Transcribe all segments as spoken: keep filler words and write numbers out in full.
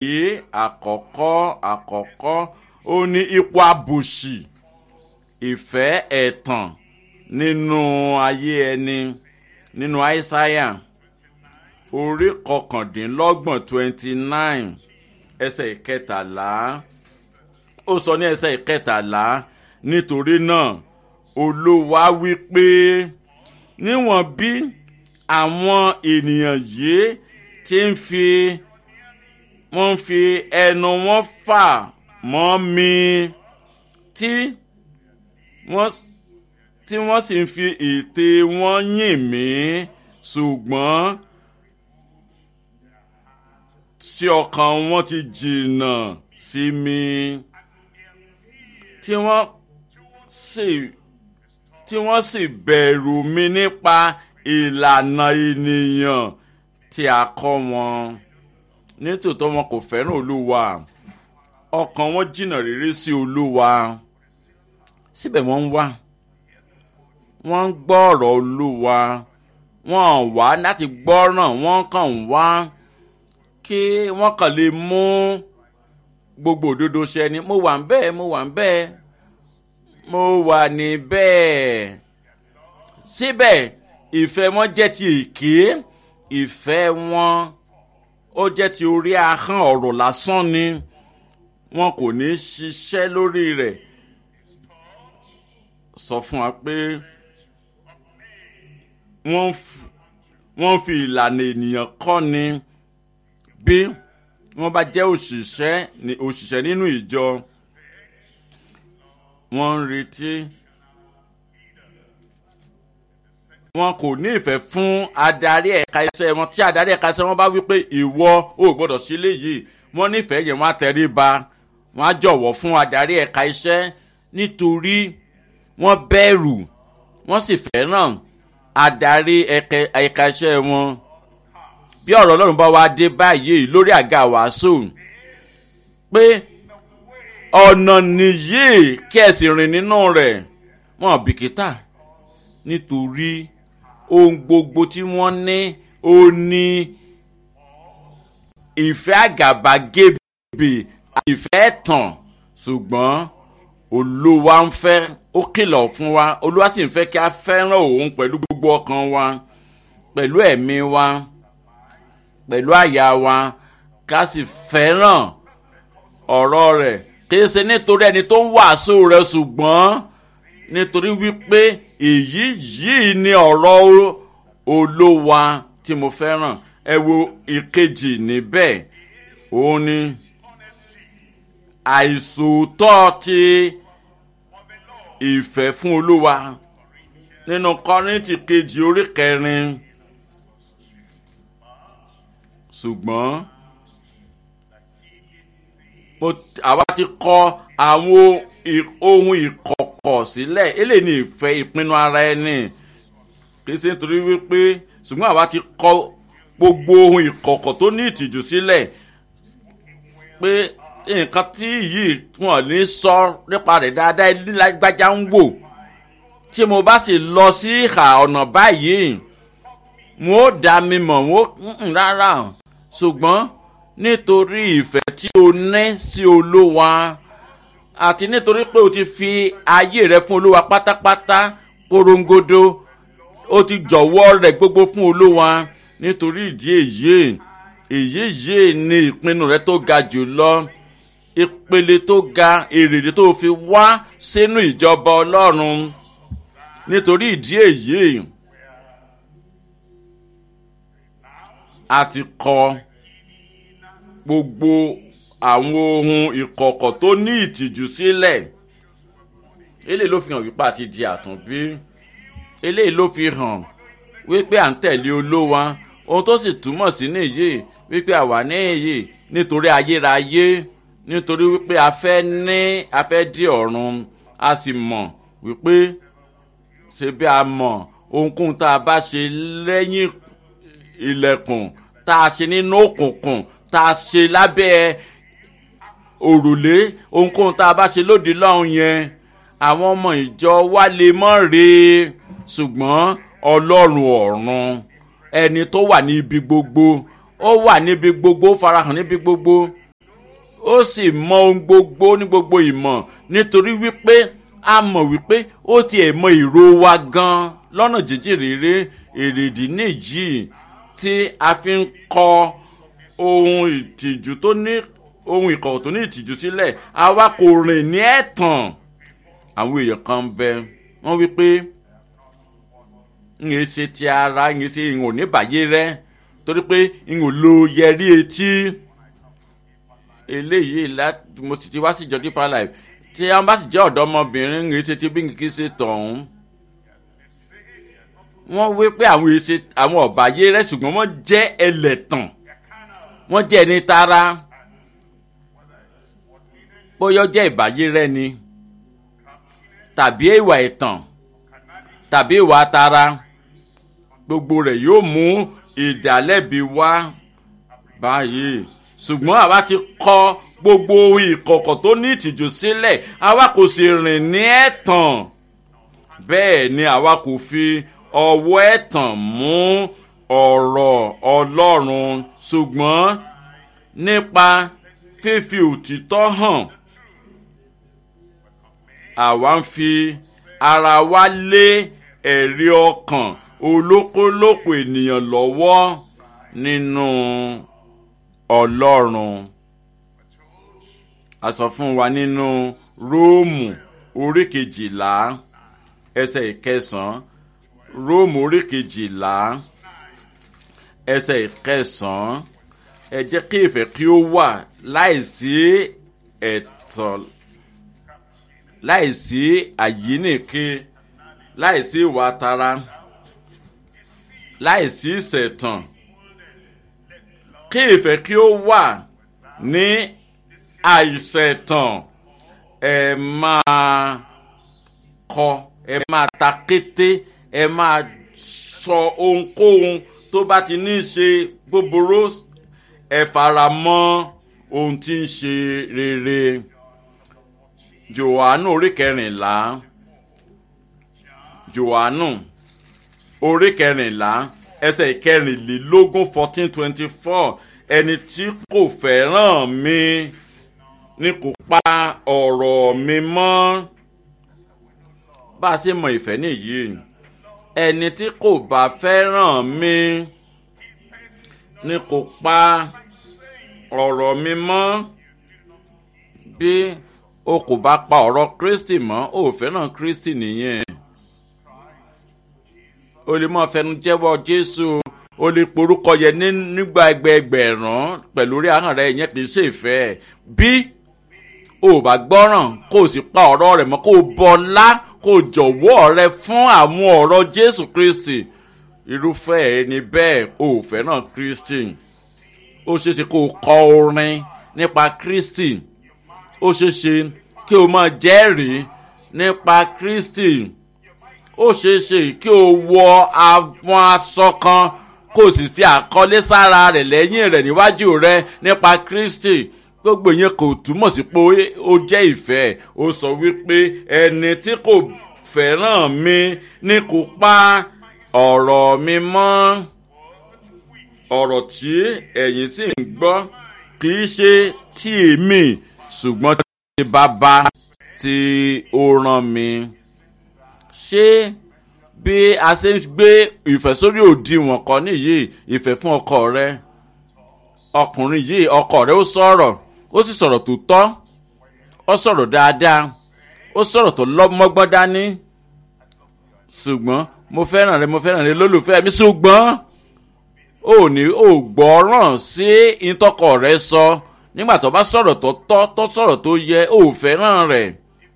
yìí àkọ́kọ́ àkọ́kọ́ ó ní ipò àbòsí ìfẹ́ ẹ̀tàn nínú ayé ẹni nínú àìsáyà orí kọkàndínlọ́gbọ̀n twenty nine ẹsẹ̀ ìkẹtàlá ó sọ ní ẹsẹ̀ ìkẹtàlá nítorí náà Olúwa wí pé níwọ̀n bí àwọn ènìyàn yìí ti ń fi wọ́n ń fi ẹnu wọn fà mọ́ mi tí wọ́n tí wọ́n sì ń fi ètè wọn yìn mí ṣùgbọ́n tí ọkàn wọn ti jìnnà sí mi tí wọ́n sì tí wọ́n sì bẹ̀rù mi nípa ìlànà ènìyàn tí a kọ́ wọn nítòótọ́ wọn kò fẹ́ràn Olúwa ọkàn wọn jìnnà réré sí Olúwa síbẹ̀ wọ́n ń wá wọ́n ń gbọ́ ọ̀rọ̀ Olúwa wọ́n wá láti gbọ́ràn wọ́n kàn ń wá kí wọ́n kàn lè mú gbogbo òdodo ṣẹ ni mo wà ń bẹ́ẹ̀ mo wà ń bẹ́ẹ̀ mo wà ní bẹ́ẹ̀ síbẹ̀ ìfẹ́ wọn jẹ́ ti èké ìfẹ́ wọn ó jẹ́ ti orí ahọ́n ọ̀rọ̀ lásán ni wọn kò ní ṣiṣẹ́ lórí rẹ̀ sọ fún wa pé wọ́n fi ìlànà ènìyàn kọ́ ni bí wọ́n bá jẹ́ òṣìṣẹ́ òṣìṣẹ́ nínú ìjọ wọ́n ń retí wọn kò ní ìfẹ́ fún adarí ẹ̀ka iṣẹ́ wọn tí adarí ẹ̀ka iṣẹ́ wọn bá wí pé ìwọ ò gbọ́dọ̀ ṣe léyìí wọ́n nífẹ̀ẹ́ yẹn wọ́n á tẹríba wọ́n á jọ̀wọ́ fún adarí ẹ̀ka iṣẹ́ nítorí wọ́n bẹ̀rù wọ́n sì fẹ́ràn adarí ẹ̀ka iṣẹ́ wọn bí ọ̀rọ̀ Ọlọ́run bá wá dé báyìí lórí àga wàásù pé ọ̀nà nìyí kí ẹ sì rìn nínú rẹ̀ wọn bìkítà nítorí ohun gbogbo tí wọ́n ní ó ní ìfẹ́ àgàbàgebè ìfẹ́ ẹ̀tàn ṣùgbọ́n Olúwa ń fẹ́ ó kìlọ̀ fún wa Olúwa sì ń fẹ́ kí a fẹ́ràn òun pẹ̀lú gbogbo ọkàn wa pẹ̀lú ẹ̀mí wa pẹ̀lú àyà wa ká sì fẹ́ràn ọ̀rọ̀ rẹ̀ kì í ṣe nítorí ẹni tó ń wàásù rẹ̀ ṣùgbọ́n nítorí wípé èyí yìí ni ọ̀rọ̀ Olúwa tí mo fẹ́ràn ẹ wo ìkejì níbẹ̀ òun ni àìsòótọ́ ti ìfẹ́ fún Olúwa nínú Kọ́ríńtì kejì orí kẹrin ṣùgbọ́n àwa ti kọ àwọn ohun ìkọ̀kọ̀ sílẹ̀ eléyìí ní ìfẹ́ ìpinnu ara ẹni kì í ṣe nítorí wípé ṣùgbọ́n àwa ti kọ gbogbo ohun ìkọ̀kọ̀ tó ní ìtìjú sílẹ̀ pé nǹkan tí yìí wọn ní sọ nípa rẹ̀ dáadáa lágbájá ń wò tí mo bá sì lọ sí ìhà ọ̀nà báyìí wọn ó dá mi mọ̀ wọn ó rárá ṣùgbọ́n nítorí ìfẹ́ tí o ní sí Olúwa àti nítorí pé o ti fi ayé rẹ fún Olúwa pátápátá korongodo o ti jọ̀wọ́ rẹ̀ gbogbo fún Olúwa nítorí ìdí èyí èyí yìí ni ìpinnu rẹ tó ga jù lọ ìpele tó ga èrèdè tó fi wá sínú ìjọba Ọlọ́run nítorí ìdí èyí a ti kọ gbogbo àwọn ohun ìkọ̀kọ̀ tó ní ìtìjú sílẹ̀ eléyìí ló fi hàn wípé a ti di àtúnbí eléyìí ló fi hàn wípé à ń tẹ̀lé Olúwa ohun tó sì túmọ̀ sí nìyí wípé àwa níyì nítorí ayérayé nítorí wípé a fẹ́ ní a fẹ́ dé ọ̀run a sì mọ̀ wípé ṣe bí a mọ̀ ohunkóhun tá a bá ṣe lẹ́yìn ilẹ̀kùn tá a ṣe nínú òkùnkùn tá a ṣe lábẹ́ òrùlé ohunkóhun tá a bá ṣe lóde lọ́hùn yẹn àwọn ọmọ ìjọ wa lè mọ̀ rèé ṣùgbọ́n Ọlọ́run ọ̀run ẹni tó wà ní ibi gbogbo ó wà níbi gbogbo ó farahàn níbi gbogbo ó sì mọ ohun gbogbo ní gbogbo ìmọ̀ nítorí wípé a mọ̀ wípé ó tiẹ̀ mọ ìró wa gan lọ́nà jíjìn rere. èrèdí nìyí tí a fi ń kọ ohun ìtìjú tó ní ohun ìkọ̀wé tó ní ìtìjú sílẹ̀. àwa kò rìn ní ẹ̀tàn. àwọn èèyàn kan ń bẹ wọ́n wípé ń ṣe ti ara ń ṣe ìhùn oníbàyé rẹ torí pé ìhùn lo yẹrí etí eléyìí mo sì ti wá sí ìjọ Deeper Life tí wọ́n bá sì jẹ́ ọ̀dọ́mọbìnrin ń ṣe ti bí kì í ṣe tọ̀hún. wọ́n wí pé àwọn èsè àwọn ọ̀bàyé rẹ ṣùgbọ́n wọ́n jẹ́ ẹlẹ́tàn, wọ́n jẹ́ ẹni tara. bóyá jẹ́ ìbàyé rẹ ni tàbí ìwà ẹ̀tàn tàbí ìwà tara, gbogbo rẹ̀ yóò mú ìdálẹ́bi wá báyìí. ṣùgbọ́n àwa ti kọ gbogbo ìkọ̀kọ̀ tó ní ìtìjú sílẹ̀, àwa kò sì rìn ní ẹ̀tàn. bẹ́ẹ̀ ni àwa kò fi ọwọ́ ẹ̀tàn mú ọ̀rọ̀ Ọlọ́run, ṣùgbọ́n nípa fífi òtítọ́ hàn àwa ń fi ara wa lé ẹ̀rí ọkàn olókólókò ènìyàn lọ́wọ́ nínú Ọlọ́run. a sọ fún wa nínú Róòmù orí kejìlá ẹsẹ̀ ìkẹsàn-án. Róòmù orí kejìlá ẹsẹ̀ ìkẹsàn-án. ẹ jẹ́ kí ìfẹ́ kí ó wà láìsí ẹ̀tàn, láìsí àyínìke, láìsí ìwà tara, láìsí ìṣẹ̀tàn. kí ìfẹ́ kí ó wà ní àìṣẹ̀tàn. ẹ máa kọ, ẹ máa ta kété, ẹ máa sọ ohunkóhun tó bá ti ní í ṣe búburú. ẹ fara mọ́ ohun tí ń ṣe rere. Jòhánù orí kẹrìnlá Jòhánù orí kẹrìnlá ẹsẹ̀ ìkẹrìnlélógún fourteen twenty four. ẹni tí kò fẹ́ràn mi ni kò pa ọ̀rọ̀ mi mọ́. bá a ṣe mọ ìfẹ́ nìyí, ẹni tí kò bá fẹ́ràn mi ni kò pa ọ̀rọ̀ mi mọ́. bí o kò bá pa ọ̀rọ̀ Kristi mọ́, o ò fẹ́ràn Kristi nìyẹn. o lè máa fẹnu jẹ́wọ́ Jésù, o lè porúkọ yẹn nígbà ẹgbẹẹgbẹ̀rún pẹ̀lú orí ahọ́n rẹ, ìyẹn kì í ṣe ìfẹ́. bí o ò bá gbọ́ràn kó o sì pa ọ̀rọ̀ rẹ̀ mọ́, kó o bọlá, kó o jọ̀wọ́ rẹ fún àwọn ọ̀rọ̀ Jésù Kristi, irúfẹ́ ẹni bẹ́ẹ̀ o ò fẹ́ràn Kristi. ó ṣeéṣe kó o kọ orin nípa Kristi, ó ṣeéṣe kí o máa jẹ́rìí nípa Kristi, ó ṣeéṣe kí o wọ àwọn aṣọ kan kó o sì fi àkọlé sára rẹ̀ lẹ́yìn rẹ̀ níwájú rẹ̀ nípa Kristi. gbogbo yẹn kò túmọ̀ sí pé ó jẹ́ ìfẹ́. ó sọ wípé ẹni tí kò fẹ́ràn mi ni kò pa ọ̀rọ̀ mi mọ́. ọ̀rọ̀ tí ẹ̀yin sì ń gbọ́ kì í ṣe ti èmi, ṣùgbọ́n ti Bàbá tí ó rán mi. ṣé bí a ṣe ń gbé ìfẹ́ sórí òdiwọ̀n kan nìyí, ìfẹ́ fún ọkọ rẹ? ọkùnrin yìí, ọkọ rẹ ó sọ̀rọ̀, ó sì sọ̀rọ̀ tó tọ́, ó sọ̀rọ̀ dáadáa, ó sọ̀rọ̀ tó lọ́mọ́gbọ́n dání. ṣùgbọ́n mo fẹ́ràn rẹ, mo fẹ́ràn rẹ lólùfẹ́ mi, ṣùgbọ́n ò ní ò gbọ́ràn sí ìtọ́kọ rẹ sọ nígbà tó bá sọ̀rọ̀ tó tọ́, tó sọ̀rọ̀ tó yẹ, ò fẹ́ràn rẹ̀.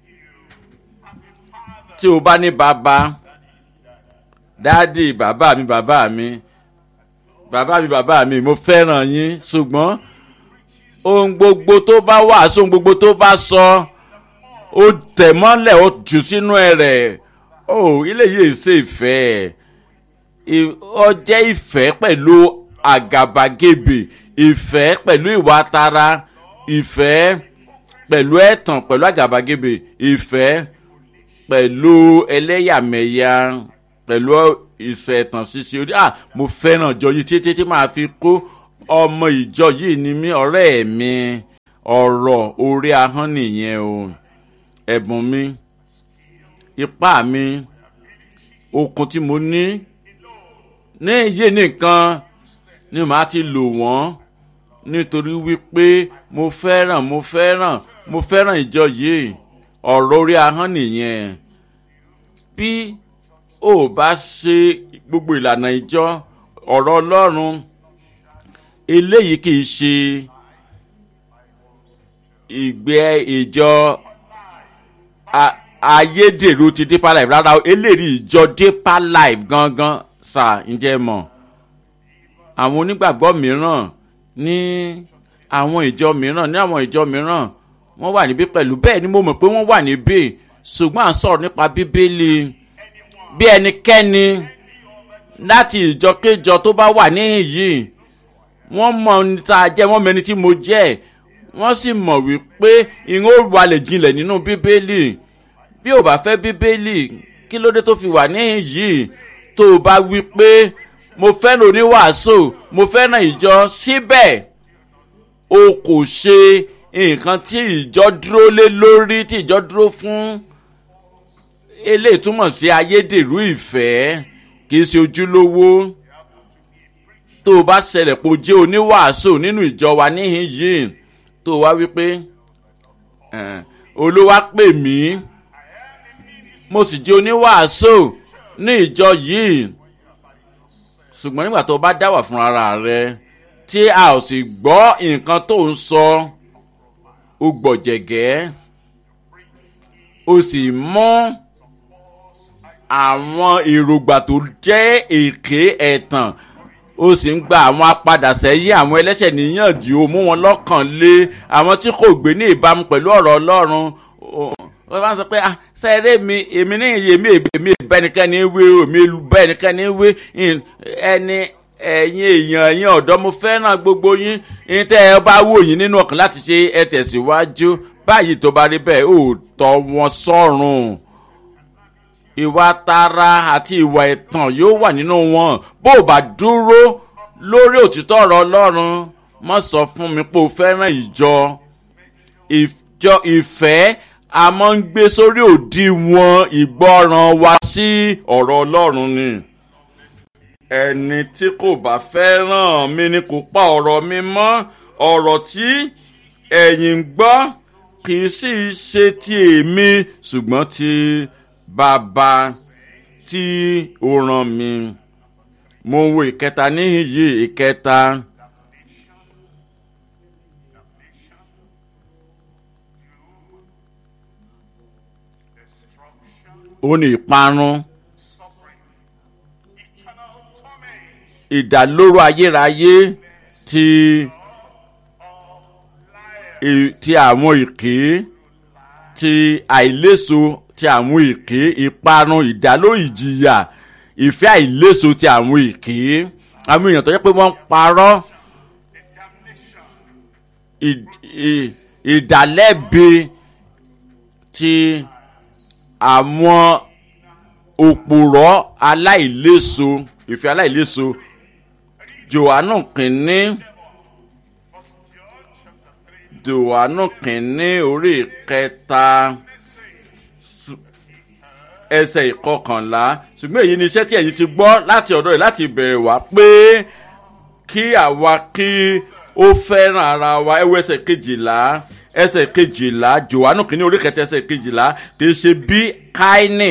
tí o bá ní bàbá, dáàdì, bàbá mi, bàbá mi, bàbá mi, bàbá mi, mo fẹ́ràn yín, ṣùgbọ́n ohun gbogbo tó bá wàásù, ohun gbogbo tó bá sọ, ó tẹ̀ mọ́lẹ̀, ó jù sínú ẹ̀ rẹ̀. ó ilé yìí ṣe ìfẹ́. ó jẹ́ ìfẹ́ pẹ̀lú àgàbàgebè, ìfẹ́ pẹ̀lú ìwà tara, ìfẹ́ pẹ̀lú ẹ̀tàn, pẹ̀lú àgàbàgebè, ìfẹ́ pẹ̀lú ẹlẹ́yàmẹ̀yà, pẹ̀lú ìṣẹ̀tàn ṣíṣe. orí à mo fẹ́ràn ìjọ yìí títí tí màá fi kó ọmọ ìjọ yìí ni mí, ọ̀rẹ́ mi, ọ̀rọ̀ orí ahọ́n nìyẹn o. Ẹ̀bùn mi, ipá mi, okun tí mo ní ní iye nìkan ni màá ti lò wọ́n, nítorí wípé mo fẹ́ràn mo fẹ́ràn mo fẹ́ràn ìjọ yìí. Ọ̀rọ̀ orí ahọ́n nìyẹn. Bí o bá ṣe gbogbo ìlànà ìjọ ọ̀rọ̀ Ọlọ́run, eléyìí kì í ṣe ìgbé ìjọ ayédèrú ti Deeper Life rárá, eléyìí ìjọ Deeper Life gangan sà. ǹjẹ́ mọ̀ àwọn onígbàgbọ́ mìíràn ní àwọn ìjọ mìíràn ní àwọn ìjọ mìíràn wọ́n wà níbí pẹ̀lú, bẹ́ẹ̀ ni mo mọ̀ pé wọ́n wà níbí, ṣùgbọ́n à ń sọ̀rọ̀ nípa Bíbélì. Bí ẹnikẹ́ni láti ìjọkéjọ tó bá wà níhìn yìí, wọ́n mọ̀ ní tá a jẹ́, wọ́n mẹ́ni tí mo jẹ́, wọ́n sì mọ̀ wípé ìhun ó wà lè jinlẹ̀ nínú Bíbélì. Bí o bá fẹ́ Bíbélì, kí ló dé tó fi wà níhìn yìí? Tó o bá wí pé mo fẹ́ràn oníwàásù, mo fẹ́ràn ìjọ, síbẹ̀ o kò ṣe nǹkan tí ìjọ dúró lé lórí, tí ìjọ dúró fún, eléyìí túmọ̀ sí ayédèrú ìfẹ́, kì í ṣe ojúlówó. Tó o bá ṣẹlẹ̀ pé o jẹ́ oníwàásù nínú ìjọ wa níhìn yìí, tó o wá wípé Olúwa pè mí, mo sì jẹ́ oníwàásù ní ìjọ yìí, ṣùgbọ́n nígbà tó o bá dáwà fún ara rẹ tí a ò sì gbọ́ nǹkan tó ń sọ, o gbọ̀jẹ̀gẹ́, o sì mú àwọn èròǹgbà tó jẹ́ èké ẹ̀tàn, ó sì ń gba àwọn apadà sẹ́yìn àwọn ẹlẹ́ṣẹ̀ níyànjú, ó mú wọn lọ́kàn lé àwọn tí kò gbé ní ìbámu pẹ̀lú ọ̀rọ̀ Ọlọ́run. Wọ́n bá ń sọ pé ah sẹ́rẹ́ mi èmi ní iye mi èmi bẹ́nikẹ́ni wé èmi bẹ́nikẹ́ni wé ẹni ẹ̀yin èèyàn ẹ̀yin ọ̀dọ́, mo fẹ́ràn gbogbo yín, ní tẹ́ ẹ bá wò yín nínú ọkàn láti ṣe ẹ tẹ̀síwájú. Báyìí tó bá rí bẹ́ẹ̀, ó tọ́ wọn sọ́run. Ìwà tara àti ìwà ẹ̀tàn yóò wà nínú wọn. Bó o bá dúró lórí òtítọ́ ọ̀rọ̀ Ọlọ́run, má sọ fún mi pé o fẹ́ràn ìjọ. Ìjọ ìfẹ́ a máa ń gbé sórí òdiwọ̀n ìgbọràn wa sí ọ̀rọ̀ Ọlọ́run ni. Ẹni tí kò bá fẹ́ràn mi ni kò pa ọ̀rọ̀ mi mọ́. Ọ̀rọ̀ tí ẹ̀yin ń gbọ́ kì í sì ṣe ti èmi, ṣùgbọ́n ti Bàbá tí ó rán mi. Mo wo ìkẹta níhìn yìí, ìkẹta. Ó ní ìparun, ìdálóró ayérayé ti ti àwọn èké, ti àìléso ti àwọn èké, ìparun, ìdálóró, ìjìyà, ìfẹ́ àìléso ti àwọn èké. Àwọn èèyàn tó jẹ́ pé wọ́n ń parọ́, ìdálẹ́bi ti àwọn òpùrọ́ aláìléso, ìfẹ́ aláìléso. Jòhánù kìíní Jòhánù kìíní orí ìkẹta ẹsẹ̀ ìkọkànlá. Ṣùgbọ́n èyí ni iṣẹ́ tí ẹ̀yin ti gbọ́ láti ọ̀dọ̀ rẹ̀ láti bẹ̀rẹ̀ wá, pé kí àwa kí ó fẹ́ràn ara wa. Ẹ wo ẹsẹ̀ kejìlá ẹsẹ̀ kejìlá Jòhánù kìíní orí kẹta ẹsẹ̀ kejìlá. Kì í ṣe bí Káínì,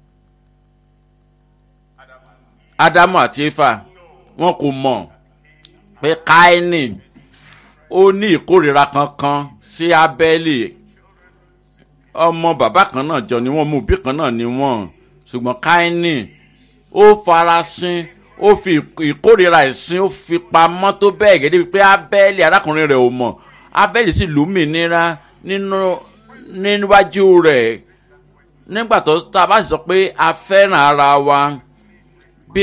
Ádámù àti Éfà, wọn kò mọ̀ pé Káínì ó ní ìkórìíra kankan sí Ábẹ́lì. Ọmọ bàbá kan náà jọ ni wọ́n, mú bí kan náà ni wọ́n, ṣùgbọ́n Káínì ó farasin, ó fi ìkórìíra ìsìn ó fi pamọ́ tó bẹ́ẹ̀ gẹ́gẹ́ bíi pé Ábẹ́lì arákùnrin rẹ̀ ò mọ̀. Ábẹ́lì sì lómìnira nínú níwájú rẹ̀. Nígbà tó tá a bá sọ pé a fẹ́ràn ara wa, bí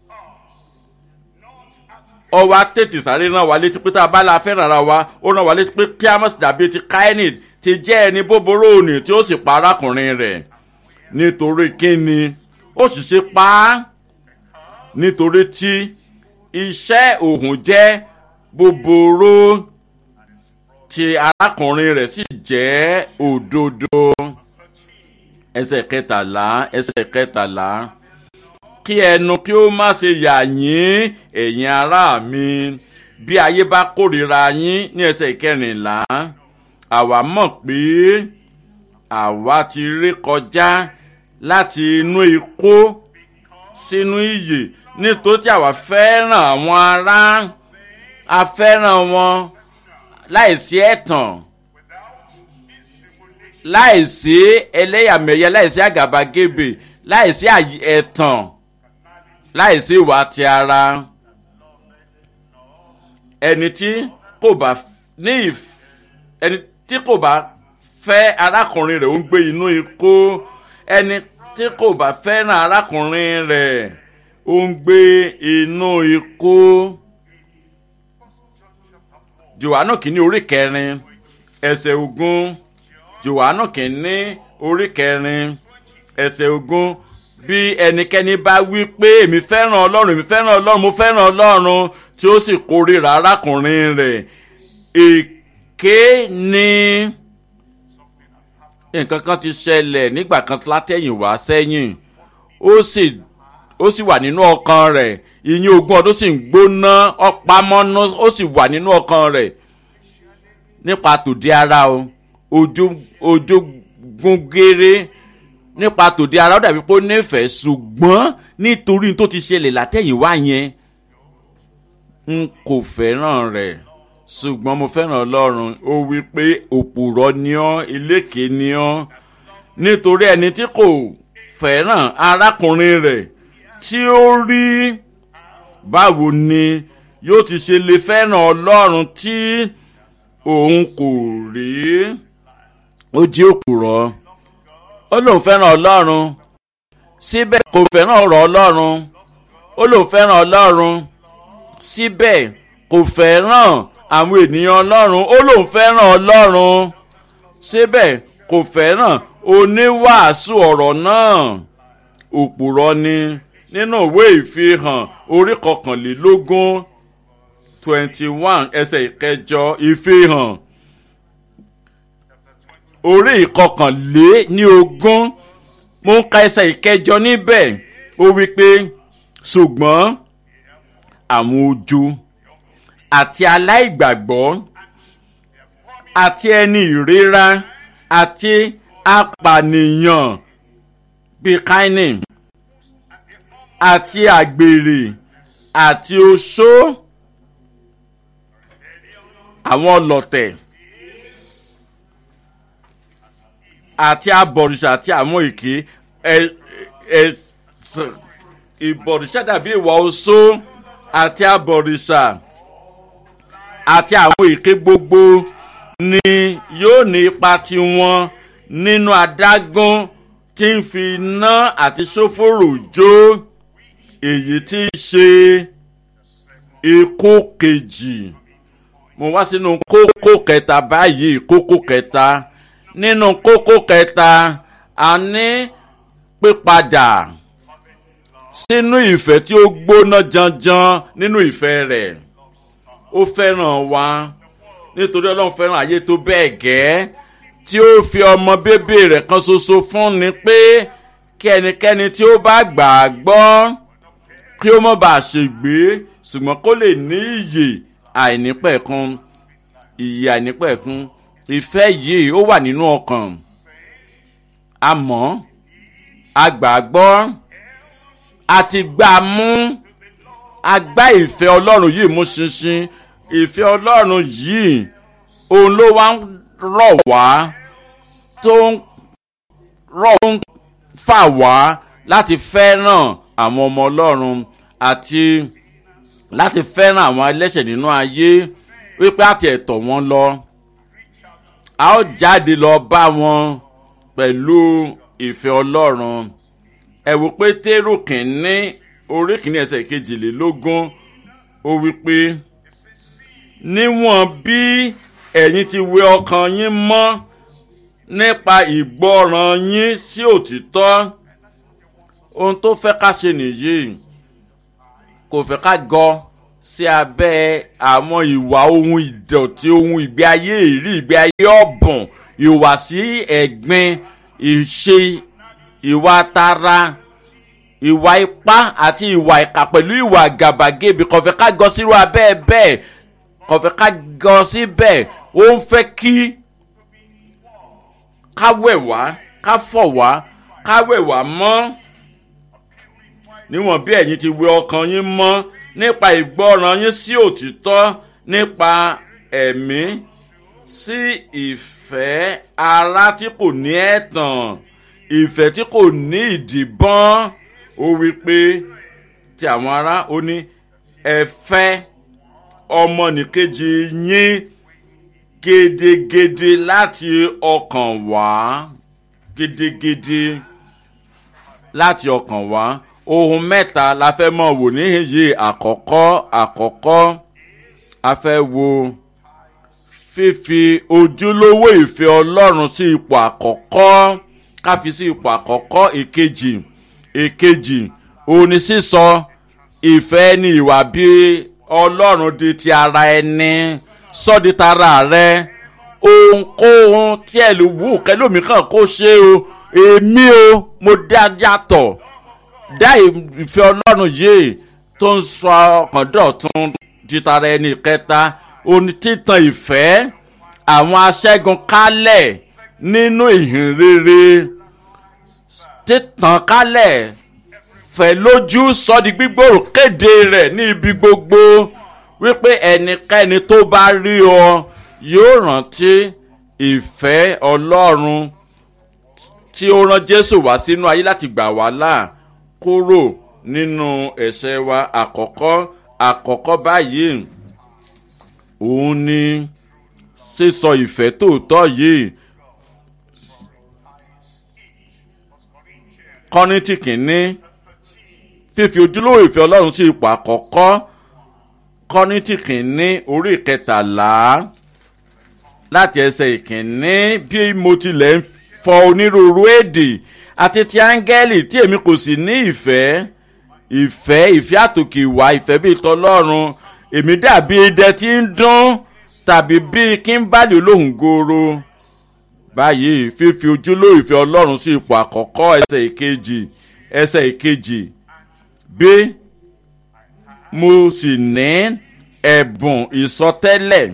ọwọ́ tètè sáré rán wa létí pé tá a bá la fẹ́ràn ara wa, ó rán wa létí pé kí a má sì dàbí ti Káínì ti jẹ́ ẹni búburú òní tí ó sì pa arákùnrin rẹ̀. Nítorí kíni ó sì ṣe pa á? Nítorí tí iṣẹ́ òun jẹ́ búburú ti arákùnrin rẹ̀ sì jẹ́ òdodo. ẹsẹ̀ kẹtàlá ẹsẹ̀ kẹtàlá kí ẹnu kí ó má ṣe yà yín ẹ̀yin ará mi bí ayé bá kórìíra yín. Ní ẹsẹ̀ kẹrìnlá àwa mọ̀ pé àwa ti ré kọjá láti inú ikú sínú ìyè nítorí àwa fẹ́ràn àwọn ará a fẹ́ràn wọn láìsí ẹ̀tàn láìsí ẹlẹ́yàmẹ̀yẹ láìsí àgàbàgebè láìsí ẹ̀tàn láìsí ìwà ti ara. ẹni tí kò bá ní ẹni tí kò bá fẹ́ arákùnrin rẹ̀ ó ń gbé inú ikú. ẹni tí kò bá fẹ́ràn arákùnrin rẹ̀ ó ń gbé inú ikú. Jòhánù kìíní orí kẹrin ẹsẹ̀ ogún. Jòhánù kìíní orí kẹrin ẹsẹ̀ ogún. Bí ẹnikẹ́ni bá wí pé èmi fẹ́ràn Ọlọ́run èmi fẹ́ràn Ọlọ́run mo fẹ́ràn Ọlọ́run tí ó sì kórìíra arákùnrin rẹ̀ èké ni. Nǹkan kan ti ṣẹlẹ̀ nígbà kan látẹ̀yìn wá sẹ́yìn ó sì ó sì wà nínú ọkàn rẹ̀ ìyìn ogún ọdún sì ń gbóná ọ̀pamọ́nú ó sì wà nínú ọkàn rẹ̀ nípa tòde ara o ojú ojú gúngéré nípa tòde ara ó dàbí pé ó nífẹ̀ẹ́ ṣùgbọ́n nítorí tó ti ṣẹlẹ̀ látẹ̀yìn wá yẹn n kò fẹ́ràn rẹ̀ ṣùgbọ́n mo fẹ́ràn Ọlọ́run. Ó wí pé òpùrọ́ ni ọ́ eléke ni ọ́ nítorí ẹni tí kò fẹ́ràn arákùnrin rẹ̀ tí ó rí báwo ni yóò ti ṣe lè fẹ́ràn Ọlọ́run tí òun kò rí. Ó jẹ́ òpùrọ́. Ó lóun fẹ́ràn Ọlọ́run síbẹ̀ kò fẹ́ràn ọ̀rọ̀ Ọlọ́run. Ó lóun fẹ́ràn Ọlọ́run síbẹ̀ kò fẹ́ràn àwọn ènìyàn Ọlọ́run. Ó lóun fẹ́ràn Ọlọ́run síbẹ̀ kò fẹ́ràn oníwàásù ọ̀rọ̀ náà. Òpùrọ́ ni. Nínú ìwé ìfihàn orí kọkànlélógún twenty one ẹsẹ̀ ìkẹjọ ìfihàn orí ìkọkànlé ní ogún mo ń ka ẹsẹ̀ ìkẹjọ níbẹ̀. Ó wí pé ṣùgbọ́n àwọn ojo àti aláìgbàgbọ́ àti ẹni ìríra àti apànìyàn bíi Káínì àti àgbèrè àti oṣó àwọn ọlọ̀tẹ̀ àti abọ̀rìṣà àti àwọn èké ẹ ẹ ìbọ̀rìṣà dàbí ìwà oṣó àti abọ̀rìṣà àti àwọn èké gbogbo ni yóò ní ipa tiwọn nínú adágún tí ń fi iná àti sófòrò jó èyí tí í ṣe ikú kejì. Mo wá sínú kókó kẹta báyìí. Kókó kẹta nínú kókó kẹta a ní pípadà sínú ìfẹ́ tí ó gbóná janjan nínú ìfẹ́ rẹ̀. Ó fẹ́ràn wa nítorí Ọlọ́run fẹ́ràn ayé tó bẹ́ẹ̀ gẹ́ tí ó fi ọmọ bébè rẹ̀ kan ṣoṣo fún ni pé kí ẹnikẹ́ni tí ó bá gbà á gbọ́ kí ó má bàa ṣègbé ṣùgbọ́n kó lè ní ìyè àìnípẹ̀kun. Ìyè àìnípẹ̀kun ìfẹ́ yìí ó wà nínú ọkàn. Àmọ́ a gbà á gbọ́ a ti gbà á mú a gbá ìfẹ́ Ọlọ́run yìí mú ṣinṣin. Ìfẹ́ Ọlọ́run yìí òun ló wá ń rọ̀ wá tó ń rọ̀ ń fà wá láti fẹ́ràn àwọn ọmọ Ọlọ́run àti láti fẹ́ràn àwọn ẹlẹ́ṣẹ̀ nínú ayé wípé àti ẹ̀tọ́ wọn lọ. A ó jáde lọ bá wọn pẹ̀lú ìfẹ́ Ọlọ́run. Ẹ wò Pétérù kìíní orí kìíní ẹsẹ̀ kejìlélógún ó wípé níwọ̀n bí ẹ̀yin ti wẹ ọkàn yín mọ́ nípa ìgbọràn yín sí òtítọ́. Ohun tó fẹ́ ká ṣe nìyí. Kò fẹ́ ká gọ sí abẹ́ àwọn ìwà ohun ìdọ̀tí ohun ìgbé ayé ìrí ìgbé ayé ọ̀bùn ìhùwàsí ẹ̀gbin ìṣe ìwà tara ìwà ipá àti ìwà ìkà pẹ̀lú ìwà gàbàgebè kò fẹ́ ká gọ sírú abẹ́ bẹ́ẹ̀ kò fẹ́ ká gọ síbẹ̀ ó ń fẹ́ kí ká wẹ̀ wá ká fọ̀ wá ká wẹ̀ wá mọ́ níwọ̀n bí ẹ̀yin ti wẹ ọkàn yín mọ́ nípa ìgbọ́ràn yín sí òtítọ́ nípa ẹ̀mí sí ìfẹ́ ara tí kò ní ẹ̀tàn ìfẹ́ tí kò ní ìdìbọ́n ó wí pé tí àwọn ará ó ní ẹ fẹ́ ọmọnìkejì yín gedegede láti ọkàn wá gedegede láti ọkàn wá ohun mẹ́ta la fẹ́ mọ̀ wò níhìnyí àkọ́kọ́ àkọ́kọ́ a fẹ́ wo fífi ojúlówó ìfẹ́ Ọlọ́run sí ipò àkọ́kọ́ ká fi sí ipò àkọ́kọ́ èkejì èkejì òun ni sísọ ìfẹ́ ní ìwà bí Ọlọ́run di ti ara ẹni sọ di tara rẹ ohunkóhun tí ẹ lè wù kẹlòmíràn kó ṣe o èmi o mo dá yàtọ̀ dá ìfẹ́ Ọlọ́run yìí tó ń sọ ọkàn dọ̀tun di tara ẹni kẹta òun títan ìfẹ́ àwọn aṣẹ́gun kálẹ̀ nínú ìhìn rere títan kálẹ̀ fẹ́ lójú sọ di gbígbòòrò kéde rẹ̀ ní ibi gbogbo wípé ẹnikẹ́ni tó bá rí ọ yóò rántí ìfẹ́ Ọlọ́run tí ó rán Jésù wá sínú ayé láti gbà wá là kúrò nínú ẹ̀ṣẹ̀ wa àkọ́kọ́ àkọ́kọ́ báyìí òun ni sísọ ìfẹ́ tòótọ́ yìí Kọ́ríńtì kìíní fífi ojúlówó ìfẹ́ Ọlọ́run sí ipò àkọ́kọ́ Kọ́ríńtì kìíní orí ìkẹtàlá láti ẹsẹ̀ ìkíní bí mo tilẹ̀ ń fọ onírúurú èdè àti ti áńgẹ́lì tí èmi kò sì ní ìfẹ́ ìfẹ́ ìfẹ́ àtòkè ìwà ìfẹ́ bíi tọlọ́run èmi dàbí idẹ tí ń dún tàbí bíi kíńbálì olóhùn gooro báyìí fífi ojúlówó ìfẹ́ Ọlọ́run sí ipò àkọ́kọ́ ẹsẹ̀ ìkejì ẹsẹ̀ ìkejì bí mo sì ní ẹ̀bùn ìsọtẹ́lẹ̀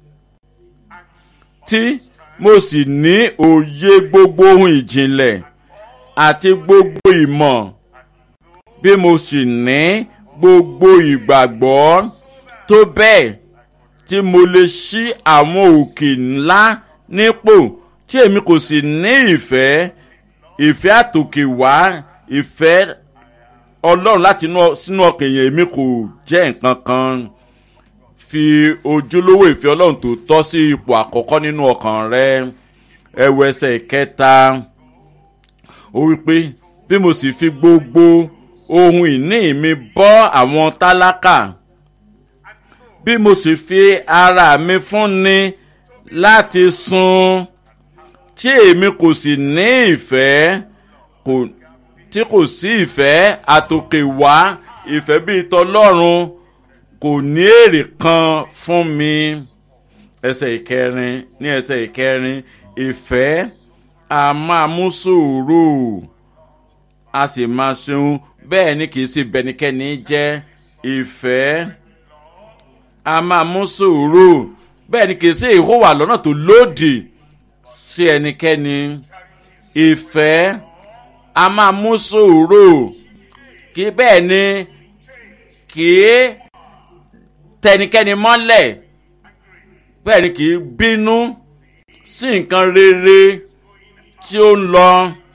tí mo sì ní òye gbogbo ohun ìjìnlẹ̀ àti gbogbo ìmọ̀ bí mo sì ní gbogbo ìgbàgbọ́ tó bẹ́ẹ̀ tí mo lè ṣí àwọn òkè ńlá nípò tí èmi kò sì ní ìfẹ́ ìfẹ́ àtòkè wá ìfẹ́ Ọlọ́run láti sínú ọkàn èèyàn èmi kò jẹ́ nǹkan kan fi ojúlówó ìfẹ́ Ọlọ́run tó tọ́ sí ipò àkọ́kọ́ nínú ọkàn rẹ ẹwọ ẹsẹ̀ ìkẹta ó wí pé bí mo sì fi gbogbo ohun ìní mi bọ́ àwọn tálákà bí mo sì fi ara mi fúnni láti sun tí èmi kò sì ní ìfẹ́ kò tí kò sí ìfẹ́ àtòkè wá ìfẹ́ bíi tọlọ́run kò ní èrè kan fún mi ẹsẹ̀ ìkẹrin ní ẹsẹ̀ ìkẹrin ìfẹ́ a máa mú sùúrù a sì máa ṣeun bẹ́ẹ̀ ni kì í sì bẹnikẹ́ni jẹ́ ìfẹ́ a máa mú sùúrù bẹ́ẹ̀ ni kì í sì ìhùwà lọ́nà tó lòdì sí ẹnikẹ́ni ìfẹ́ a máa mú sùúrù kí bẹ́ẹ̀ ni kì í tẹnikẹ́ni mọ́lẹ̀ bẹ́ẹ̀ ni kì í bínú sí nǹkan rere tí ó ń lọ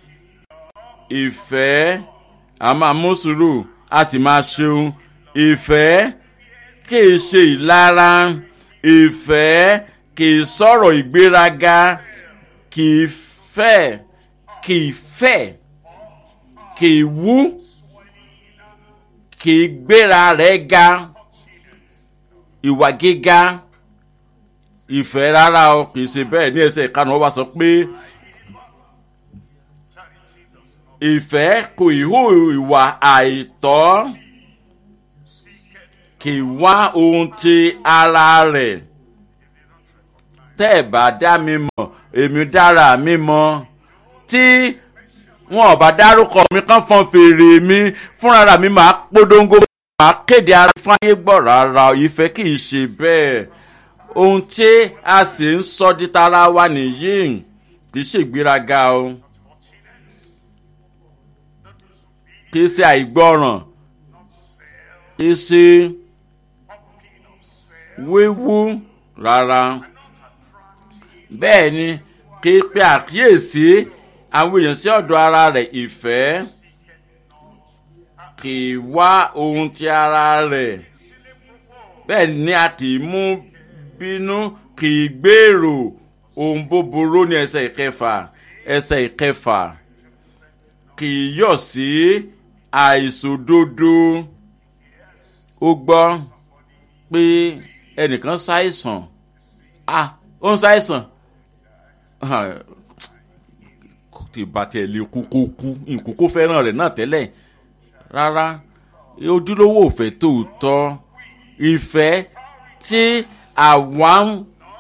ìfẹ́ a máa mú sùúrù a sì máa ṣeun ìfẹ́ kì í ṣe ìlara ìfẹ́ kì í sọ̀rọ̀ ìgbéraga kì í fẹ́ kì í fẹ́ kì í wú kì í gbéra rẹ̀ ga ìwà gíga ìfẹ́ rárá o kì í ṣe bẹ́ẹ̀ ní ẹsẹ̀ ìkànnì wọ́n wá sọ pé ìfẹ́ kò ì hù ìwà àìtọ́ kì í wá ohun ti ara rẹ̀. Tẹ́ ẹ̀ bá dá mi mọ̀ èmi dára mi mọ̀. Tí wọn ò bá dárúkọ mi kán fọn fèrè mi fúnra mi máa polongo máa kéde ara fún ayé gbọ́ rárá ìfẹ́ kì í ṣe bẹ́ẹ̀. Ohun tí a sì ń sọ di tara wa nìyí kì í ṣe ìgbéraga o. Kì í ṣe àìgbọràn. Kì í ṣe wíwú rárá. Bẹ́ẹ̀ ni kì í pe àkíyèsí àwọn èèyàn sí ọ̀dọ̀ ara rẹ̀. Ìfẹ́ kì í wá ohun ti ara rẹ̀. Bẹ́ẹ̀ ni a kì í mú bínú, kì í gbèrò ohun búburú ní ẹsẹ̀ ìkẹfà. Ẹsẹ̀ ìkẹfà kì í yọ̀ sí àìṣòdodo. Ó gbọ́ pé ẹnìkan ṣàìsàn. Ah, ó ń ṣàìsàn. Tí bàtẹ̀ lè kú kó kú nǹkan kó fẹ́ràn rẹ̀ náà tẹ́lẹ̀. Rárá, ojúlówó ìfẹ́ tòótọ́, ìfẹ́ tí àwa ń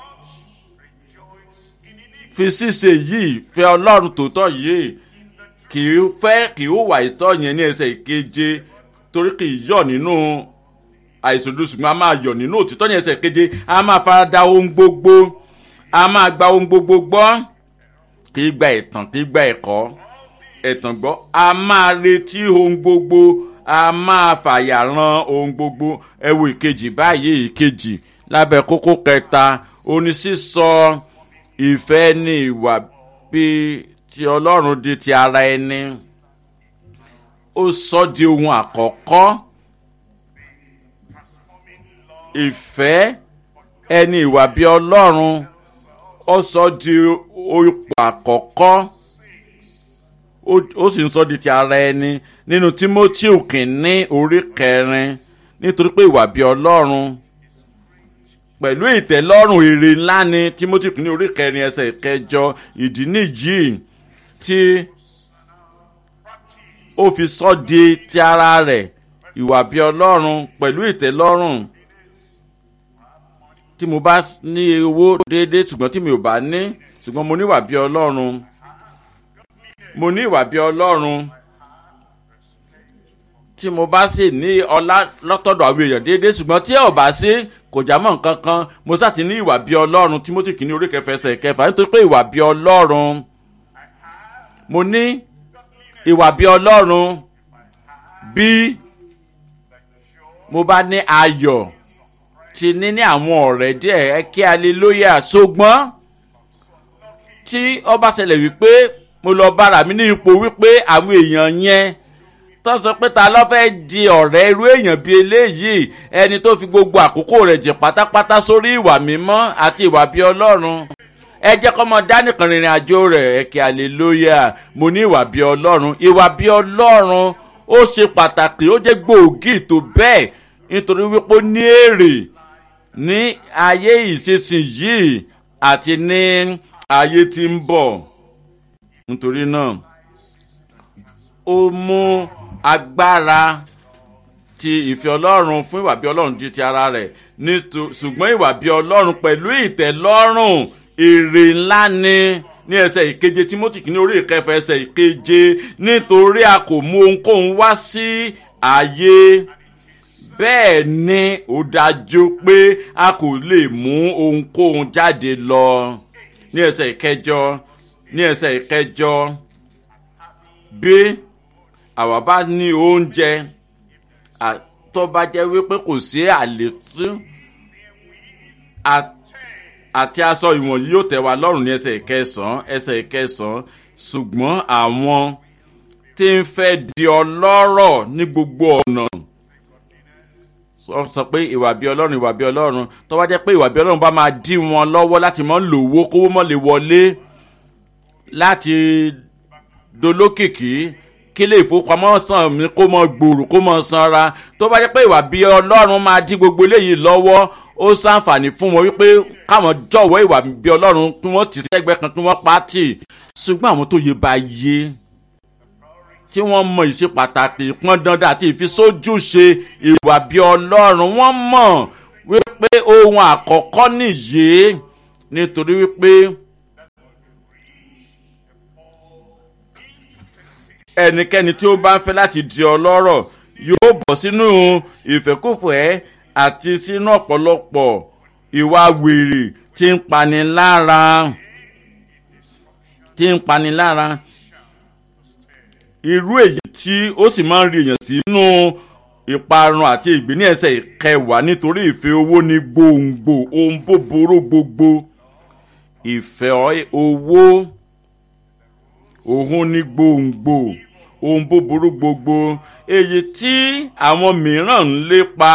fi ṣíṣe yìí fẹ́ Ọlọ́run tòótọ́ yìí kì í fẹ́ kì í wà ìtọ́ yẹn ní ẹsẹ̀ ìkeje torí kì í yọ̀ nínú àìṣòdodo ṣùgbọ́n a máa yọ̀ nínú òtítọ́ ní ẹsẹ̀ ìkeje. A máa farada ohun gbogbo, a máa gba ohun gbogbo gbọ́, kì í gba ẹ̀tàn, kì í gba ẹ̀kọ́ ẹ̀tàn gbọ́. A máa retí ohun gbogbo, a máa fàyà ran ohun gbogbo. Ẹ wo ìkejì báyìí, ìkejì lábẹ́ kókó kẹta oní sísọ ìfẹ́ ní ìwà bíi ti Ọlọ́run di ti ara ẹni. Ó sọ di ohun àkọ́kọ́. Ìfẹ́ ẹni ìwà bíi Ọlọ́run ó sọ di ipò àkọ́kọ́. Ó sì ń sọ di ti ara ẹni nínú Tímótíù kìíní orí kẹrin. Nítorí pé ìwà bíi Ọlọ́run pẹ̀lú ìtẹ́lọ́rùn èrè ńlá ni Tímótíù kìíní orí kẹrin ẹsẹ̀ ìkẹjọ. Ìdí nìyí tí ó fi sọ di ti ara rẹ̀. Ìwà bíi Ọlọ́run pẹ̀lú ìtẹ́lọ́rùn. Tí mo bá ní owó déédéé ṣùgbọ́n tí mi ò bá ní ṣùgbọ́n mo ní ìwà bíi Ọlọ́run. Mo ní ìwà bíi Ọlọ́run. Tí mo bá sì ní ọlá lọ́tọ̀dọ̀ àwọn èèyàn déédéé ṣùgbọ́n tí ẹ ò bá sí kò já mọ́ nǹkan kan. Mo sá ti ní ìwà bíi Ọlọ́run. Tímótì kìíní orí kẹfà ẹsẹ̀ kẹfà. Nítorí pé ìwà bíi Ọlọ́run. Mo ní ìwà bíi Ọlọ́run bí mo bá ní ayọ̀ ti ní ní àwọn ọ̀rẹ́ díẹ̀ ẹ kí hallelujah. Ṣùgbọ́n tí ó bá ṣẹlẹ̀ wípé mo lọ bára mi ní ipò wípé àwọn èèyàn yẹn tó sọ pé ta ló fẹ́ di ọ̀rẹ́ irú èèyàn bíi eléyìí, ẹni tó fi gbogbo àkókò rẹ̀ jìn pátápátá sórí ìwà mímọ́ àti ìwà bíi Ọlọ́run, ẹ jẹ́ kó mọ dánìkan rìnrìn àjò rẹ̀ ẹ kí hallelujah. Mo ní ìwà bíi Ọlọ́run. Ìwà bíi Ọlọ́run ó ṣe pàtàkì, ó jẹ́ gbòógì tó bẹ́ẹ̀ nítorí wípé ó ní èrè ní ayé ìsinsìnyí àti ní ayé tí ń bọ̀. Nítorí náà ó mú agbára ti ìfẹ́ Ọlọ́run fún ìwà bí Ọlọ́run di ti ara rẹ̀. Ṣùgbọ́n ìwà bí Ọlọ́run pẹ̀lú ìtẹ́lọ́rùn èrè ńlá ni ní ẹsẹ̀ ìkeje Tímótì kìíní orí ìkẹfà ẹsẹ̀ ìkeje. Nítorí a kò mú ohunkóhun wá sí ayé, bẹ́ẹ̀ ni ó dájú pé a kò lè mú ohunkóhun jáde lọ. Ní ẹsẹ̀ ìkẹjọ ní ẹsẹ̀ ìkẹjọ bí àwa bá ní oúnjẹ tó bá jẹ́ wípé kò sí àlétú àti aṣọ ìwọ̀nyí yóò tẹ́ wa lọ́rùn. Ní ẹsẹ̀ ìkẹsàn-án ẹsẹ̀ ìkẹsàn-án ṣùgbọ́n àwọn tí ń fẹ́ di ọlọ́rọ̀ ní gbogbo ọ̀nà. Sọ pé ìwà bí Ọlọ́run ìwà bí Ọlọ́run tó bá jẹ́ pé ìwà bí Ọlọ́run bá máa dí wọn lọ́wọ́ láti mọ́ lówó kówó mọ́ lè wọlé, láti dolókìkí kí lè ìfowópamọ́ sàn mí kó mọ́ gbòòrò kó mọ́ sanra. Tó bá jẹ́ pé ìwà bí Ọlọ́run máa dí gbogbo eléyìí lọ́wọ́, ó ṣàǹfààní fún wọn wípé káwọn jọ̀wọ́ ìwà bí Ọlọ́run kí wọ́n ti sẹ́gbẹ́ kan kí wọ́n pa á tì. Ṣùgbọ́n àwọn tó yé bá yé tí wọ́n mọ ìṣe pàtàkì ìpọn dandan àti ìfisójúṣe ìwà bí ọlọ́run wọ́n mọ̀ wípé ohun àkọ́kọ́ nìyí nítorí wípé ẹnikẹ́ni tí ó bá ń fẹ́ láti di ọlọ́rọ̀ yóò bọ̀ sínú ìfẹ́kùfẹ́ àti sínú ọ̀pọ̀lọpọ̀ ìwà wèrè tí ń pani lára tí ń pani lára irú èyí tí ó sì máa ń rí èèyàn sínú ìparun àti ìgbé ní ẹsẹ̀ ìkẹwàá nítorí ìfẹ́ owó ní gbòǹgbò ohun búburú gbogbo ìfẹ́ owó òun ní gbòǹgbò ohun búburú gbogbo èyí tí àwọn mìíràn ń lépa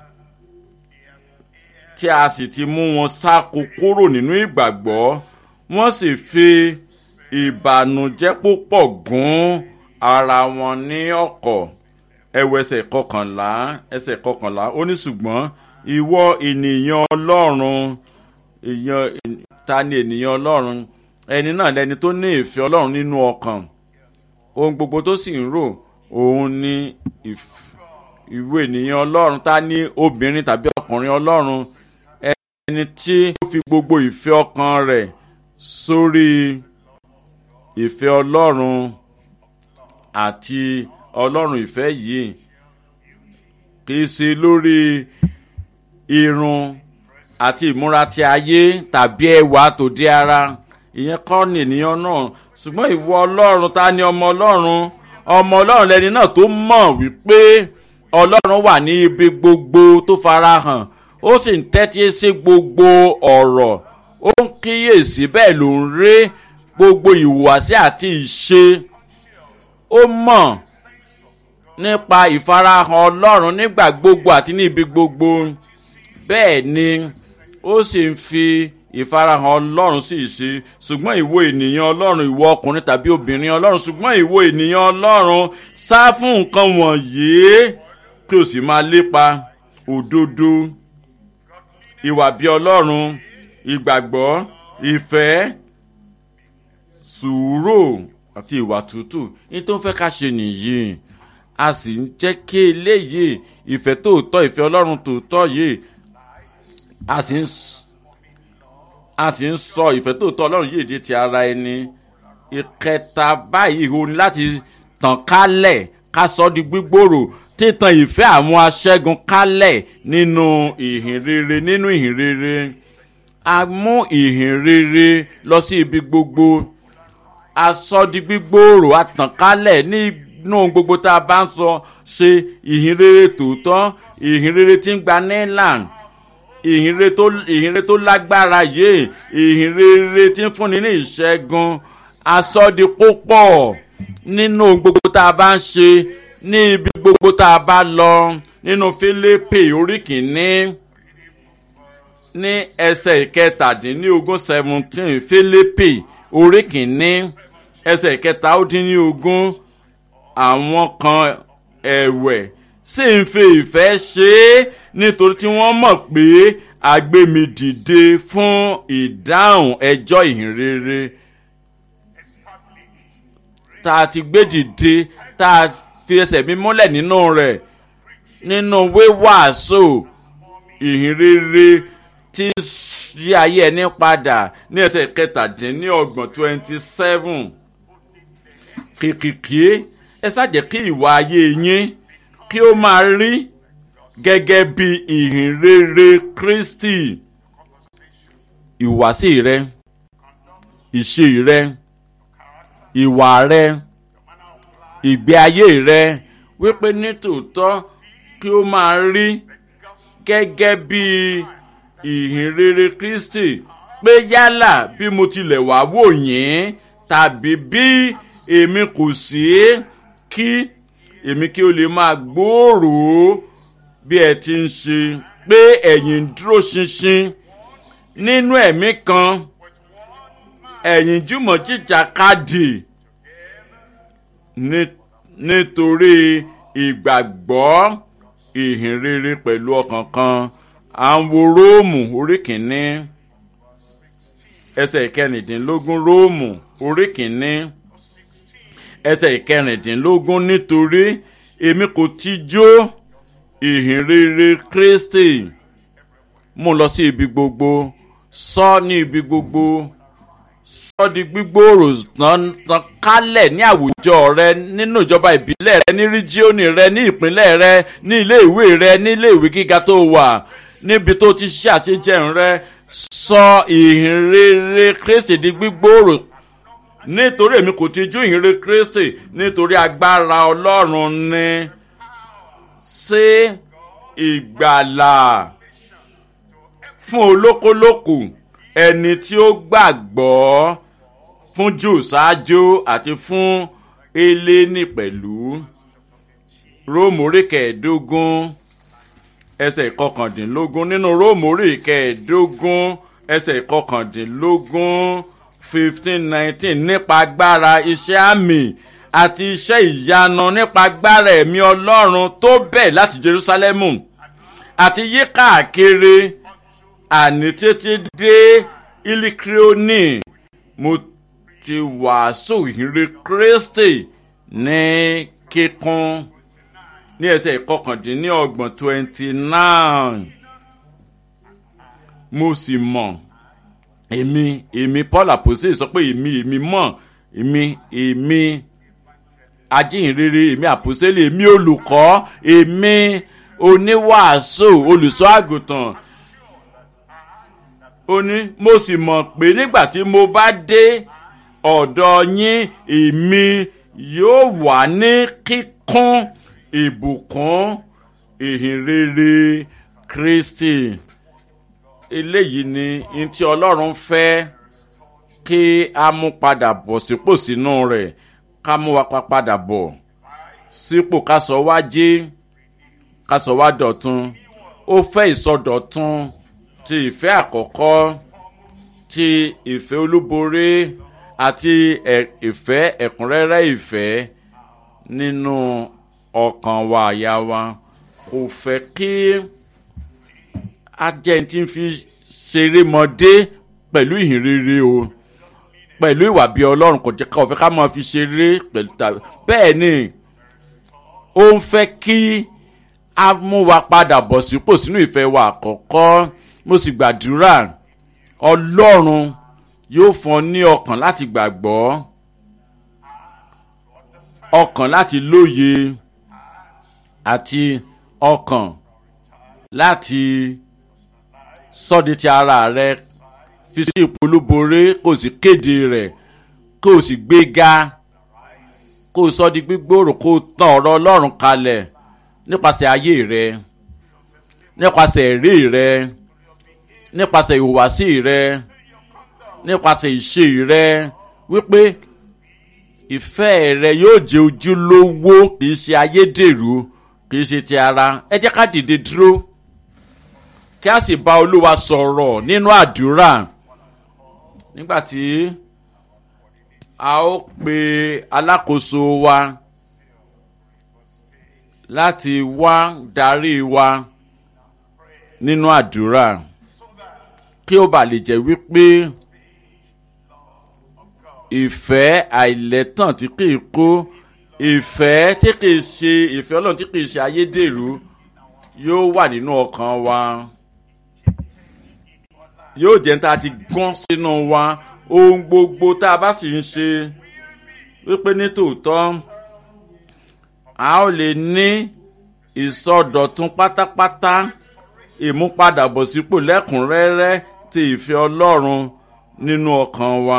tí a sì ti mú wọn sáko kúrò nínú ìgbàgbọ́ wọ́n sì fi ìbànújẹ́ púpọ̀ gún ara wọn ní ọ̀kọ̀ ẹwọ ẹsẹ̀ kọkànlá ẹsẹ̀ kọkànlá ó ní ṣùgbọ́n ìwọ ènìyàn ọlọ́run èèyàn ta ni ènìyàn ọlọ́run ẹni náà lẹni tó ní ìfẹ́ ọlọ́run nínú ọkàn ohun gbogbo tó sì ń rò òun ni ìwé ènìyàn ọlọ́run ta ni obìnrin tàbí ọkùnrin ọlọ́run ẹni tí ó fi gbogbo ìfẹ́ ọkàn rẹ̀ sórí ìfẹ́ ọlọ́run àti ọlọ́run ìfẹ́ yìí kì í ṣe lórí irun àti ìmúra ti ayé tàbí ẹwà tòde ara ìyẹn kọ́ ni ènìyàn náà ṣùgbọ́n ìwọ ọlọ́run ta ni ọmọ ọlọ́run ọmọ ọlọ́run lẹni náà tó mọ̀ wípé ọlọ́run wà ní ibi gbogbo tó farahàn ó sì ń tẹ́tí sí gbogbo ọ̀rọ̀ ó ń kíyèsí bẹ́ẹ̀ ló ń rí gbogbo ìhùwàsí àti ìṣe ó mọ̀ nípa ìfarahàn ọlọ́run nígbà gbogbo àti ní ibi gbogbo bẹ́ẹ̀ ni ó sì ń fi ìfarahàn ọlọ́run sì ṣe ṣùgbọ́n ìwọ ènìyàn ọlọ́run ìwọ ọkùnrin tàbí obìnrin ọlọ́run ṣùgbọ́n ìwọ ènìyàn ọlọ́run sá fún nǹkan wọ̀nyí kí o sì máa lépa òdodo ìwà bí ọlọ́run ìgbàgbọ́ ìfẹ́ sùúrù àti ìwà tútù ní tó ń fẹ́ ká ṣe nìyí a sì ń jẹ́ kí eléyìí ìfẹ́ tòótọ́ ìfẹ́ ọlọ́run tòótọ́ yìí a sì ń a sì ń sọ ìfẹ́ tòótọ́ ọlọ́run yìí di ti ara ẹni ìkẹta báyìí ìhò ní láti tàn kálẹ̀ ká sọ di gbígbòòrò títan ìfẹ́ àwọn aṣẹ́gun kálẹ̀ nínú ìhìn rere nínú ìhìn rere a mú ìhìn rere lọ sí ibi gbogbo a sọ di gbígbòòrò a tàn kálẹ̀ nínú gbogbo tá a bá ń sọ ṣe ìhìn rere tòótọ́ ìhìn rere tí ń gba nílànà ìhìnrere tó ìhìnrere tó lágbára yìí ìhìnrere tí ń fúnni ní ìṣẹ́gun asọ́di púpọ̀ nínú gbogbo tá a bá ń ṣe ní ibi gbogbo tá a bá lọ nínú Fílípì orí kìíní ní ẹsẹ̀ ìkẹtàdínlógún seventeen Fílípì orí kìíní ẹsẹ̀ ìkẹta ó dín ní ogún àwọn kan ẹ̀wẹ̀ sì ń fi ìfẹ́ ṣe é nítorí tí wọ́n mọ̀ pé a gbé mi dìde fún ìdáhùn ẹjọ́ ìhìnrere tá a ti gbé dìde tá a fi ẹsẹ̀ mi múlẹ̀ nínú rẹ̀ nínú wíwàásù ìhìnrere tí ń yí ayé ẹni padà ní ẹsẹ̀ kẹtàdínlọ́gbọ̀n twenty seven kìkìkì ẹ ṣàjẹ́ kí ìwà ayé yín kí ó máa rí gẹ́gẹ́ bí ìhìnrere Kristi ìwàsí rẹ ìṣe rẹ ìwà rẹ ìgbé ayé rẹ wípé nítòótọ́ kí ó máa rí gẹ́gẹ́ bí ìhìnrere Kristi pé yálà bí mo tilẹ̀ wá wò yín tàbí bí èmi kò sí kí èmi kí o lè máa gbòòrò bí ẹ ti ń ṣe pé ẹ̀yin ń dúró ṣinṣin nínú ẹ̀mí kan ẹ̀yin jùmọ̀ jìjàkadì nítorí ìgbàgbọ́ ìhìnrere pẹ̀lú ọkàn kan à ń wo Róòmù orí kìíní ẹsẹ̀ kẹrìndínlógún Róòmù orí kìíní ẹsẹ̀ ìkẹrìndínlógún nítorí èmi kò tijú ìhìn rere Kristi mú lọ sí ibi gbogbo sọ ní ibi gbogbo sọ di gbígbòòrò tán kálẹ̀ ní àwùjọ rẹ nínú ìjọba ìbílẹ̀ rẹ ní ríjíọ́nì rẹ ní ìpínlẹ̀ rẹ ní ilé ìwé rẹ ní ilé ìwé gíga tó wà níbi tó ti ṣe àṣejẹun rẹ sọ ìhìn rere Kristi di gbígbòòrò nítorí èmi kò tijú ìhìn rere Kristi nítorí agbára Ọlọ́run ní ṣe ìgbàlà fún olókolókù ẹni tí ó gbàgbọ́ fún Júù ṣáájú àti fún Hélénì pẹ̀lú. Róòmù orí kẹẹ̀ẹ́dógún ẹsẹ̀ ìkọkàndínlógún nínú Róòmù orí kẹẹ̀ẹ́dógún ẹsẹ̀ ìkọkàndínlógún fifteen nineteen nípa agbára iṣẹ́ àmì àti iṣẹ́ ìyanu nípa agbára ẹ̀mí Ọlọ́run tó bẹ̀ láti Jerúsálẹ́mù àti yí káàkiri àní títí dé Ilikrioni mo ti wàásù ìhìnrere Kristi ní kíkún ní ẹsẹ̀ ìkọkàndínlọ́gbọ̀n twenty nine mo sì mọ̀ èmi èmi Paul àpòsílẹ̀ sọ pé èmi èmi mọ̀ èmi èmi ajíhìnrere èmi àpòsílẹ̀ èmi olùkọ́ èmi oníwàásù olùṣọ́ àgùntàn ó ní mo sì mọ̀ pé nígbà tí mo bá dé ọ̀dọ̀ yín èmi yóò wà ní kíkún ìbùkún ìhìnrere Kristi. Eléyìí ni ohun tí Ọlọ́run fẹ́ kí a mú padà bọ̀ sípò sínú rẹ̀ ká mú wa padà bọ̀ sípò ká sọ wá jí ká sọ wá dọ̀tun. Ó fẹ́ ìsọdọ̀tun ti ìfẹ́ àkọ́kọ́ ti ìfẹ́ olúborí àti ìfẹ́ ẹ̀kúnrẹ́rẹ́ ìfẹ́ nínú ọkàn wa àyà wa. Kò fẹ́ kí a jẹ́ ẹni tí ń fi ṣeré mọ́dé pẹ̀lú ìhìnrere o pẹ̀lú ìwà bí Ọlọ́run kò jẹ́ ká ó fẹ́ ká máa fi ṣeré pẹ̀lú tàbí bẹ́ẹ̀ ni ó ń fẹ́ kí a mú wa padà bọ̀ sípò sínú ìfẹ́ wa àkọ́kọ́. Mo sì gbàdúrà Ọlọ́run yóò fún ọ ní ọkàn láti gbàgbọ́ ọkàn láti lóye àti ọkàn láti sọ́di ti ara rẹ fi sí ìpolúborí kó o sì kéde rẹ̀ kó o sì gbéga kó o sọ́di gbígbòòrò kó o tàn ọ̀rọ̀ Ọlọ́run kalẹ̀ nípasẹ̀ ayé rẹ nípasẹ̀ ẹ̀rí rẹ nípasẹ̀ ìhùwàsí rẹ nípasẹ̀ ìṣe rẹ wípé ìfẹ́ rẹ yóò jẹ́ ojúlówó kì í ṣe ayédèrú kì í ṣe ti ara. Ẹ jẹ́ ká dìde dúró kí a sì bá Olúwa sọ̀rọ̀ nínú àdúrà nígbà tí a ó pe alákòóso wa láti wá darí wa nínú àdúrà kí ó bà lè jẹ́ wípé ìfẹ́ àìlẹ́tàn tí kìí kó ìfẹ́ tí kìí ṣe ìfẹ́ Ọlọ́run tí kìí ṣe ayédèrú yóò wà nínú ọkàn wa yóò jẹ́ tá a ti gán sínú wa ohun gbogbo tá a bá sì ń ṣe wípé ní tòótọ́ a ó lè ní ìsọdọ̀tun pátápátá ìmúpadàbọ̀sípò lẹ́kùnrẹ́rẹ́ ti ìfẹ́ Ọlọ́run nínú ọkàn wa.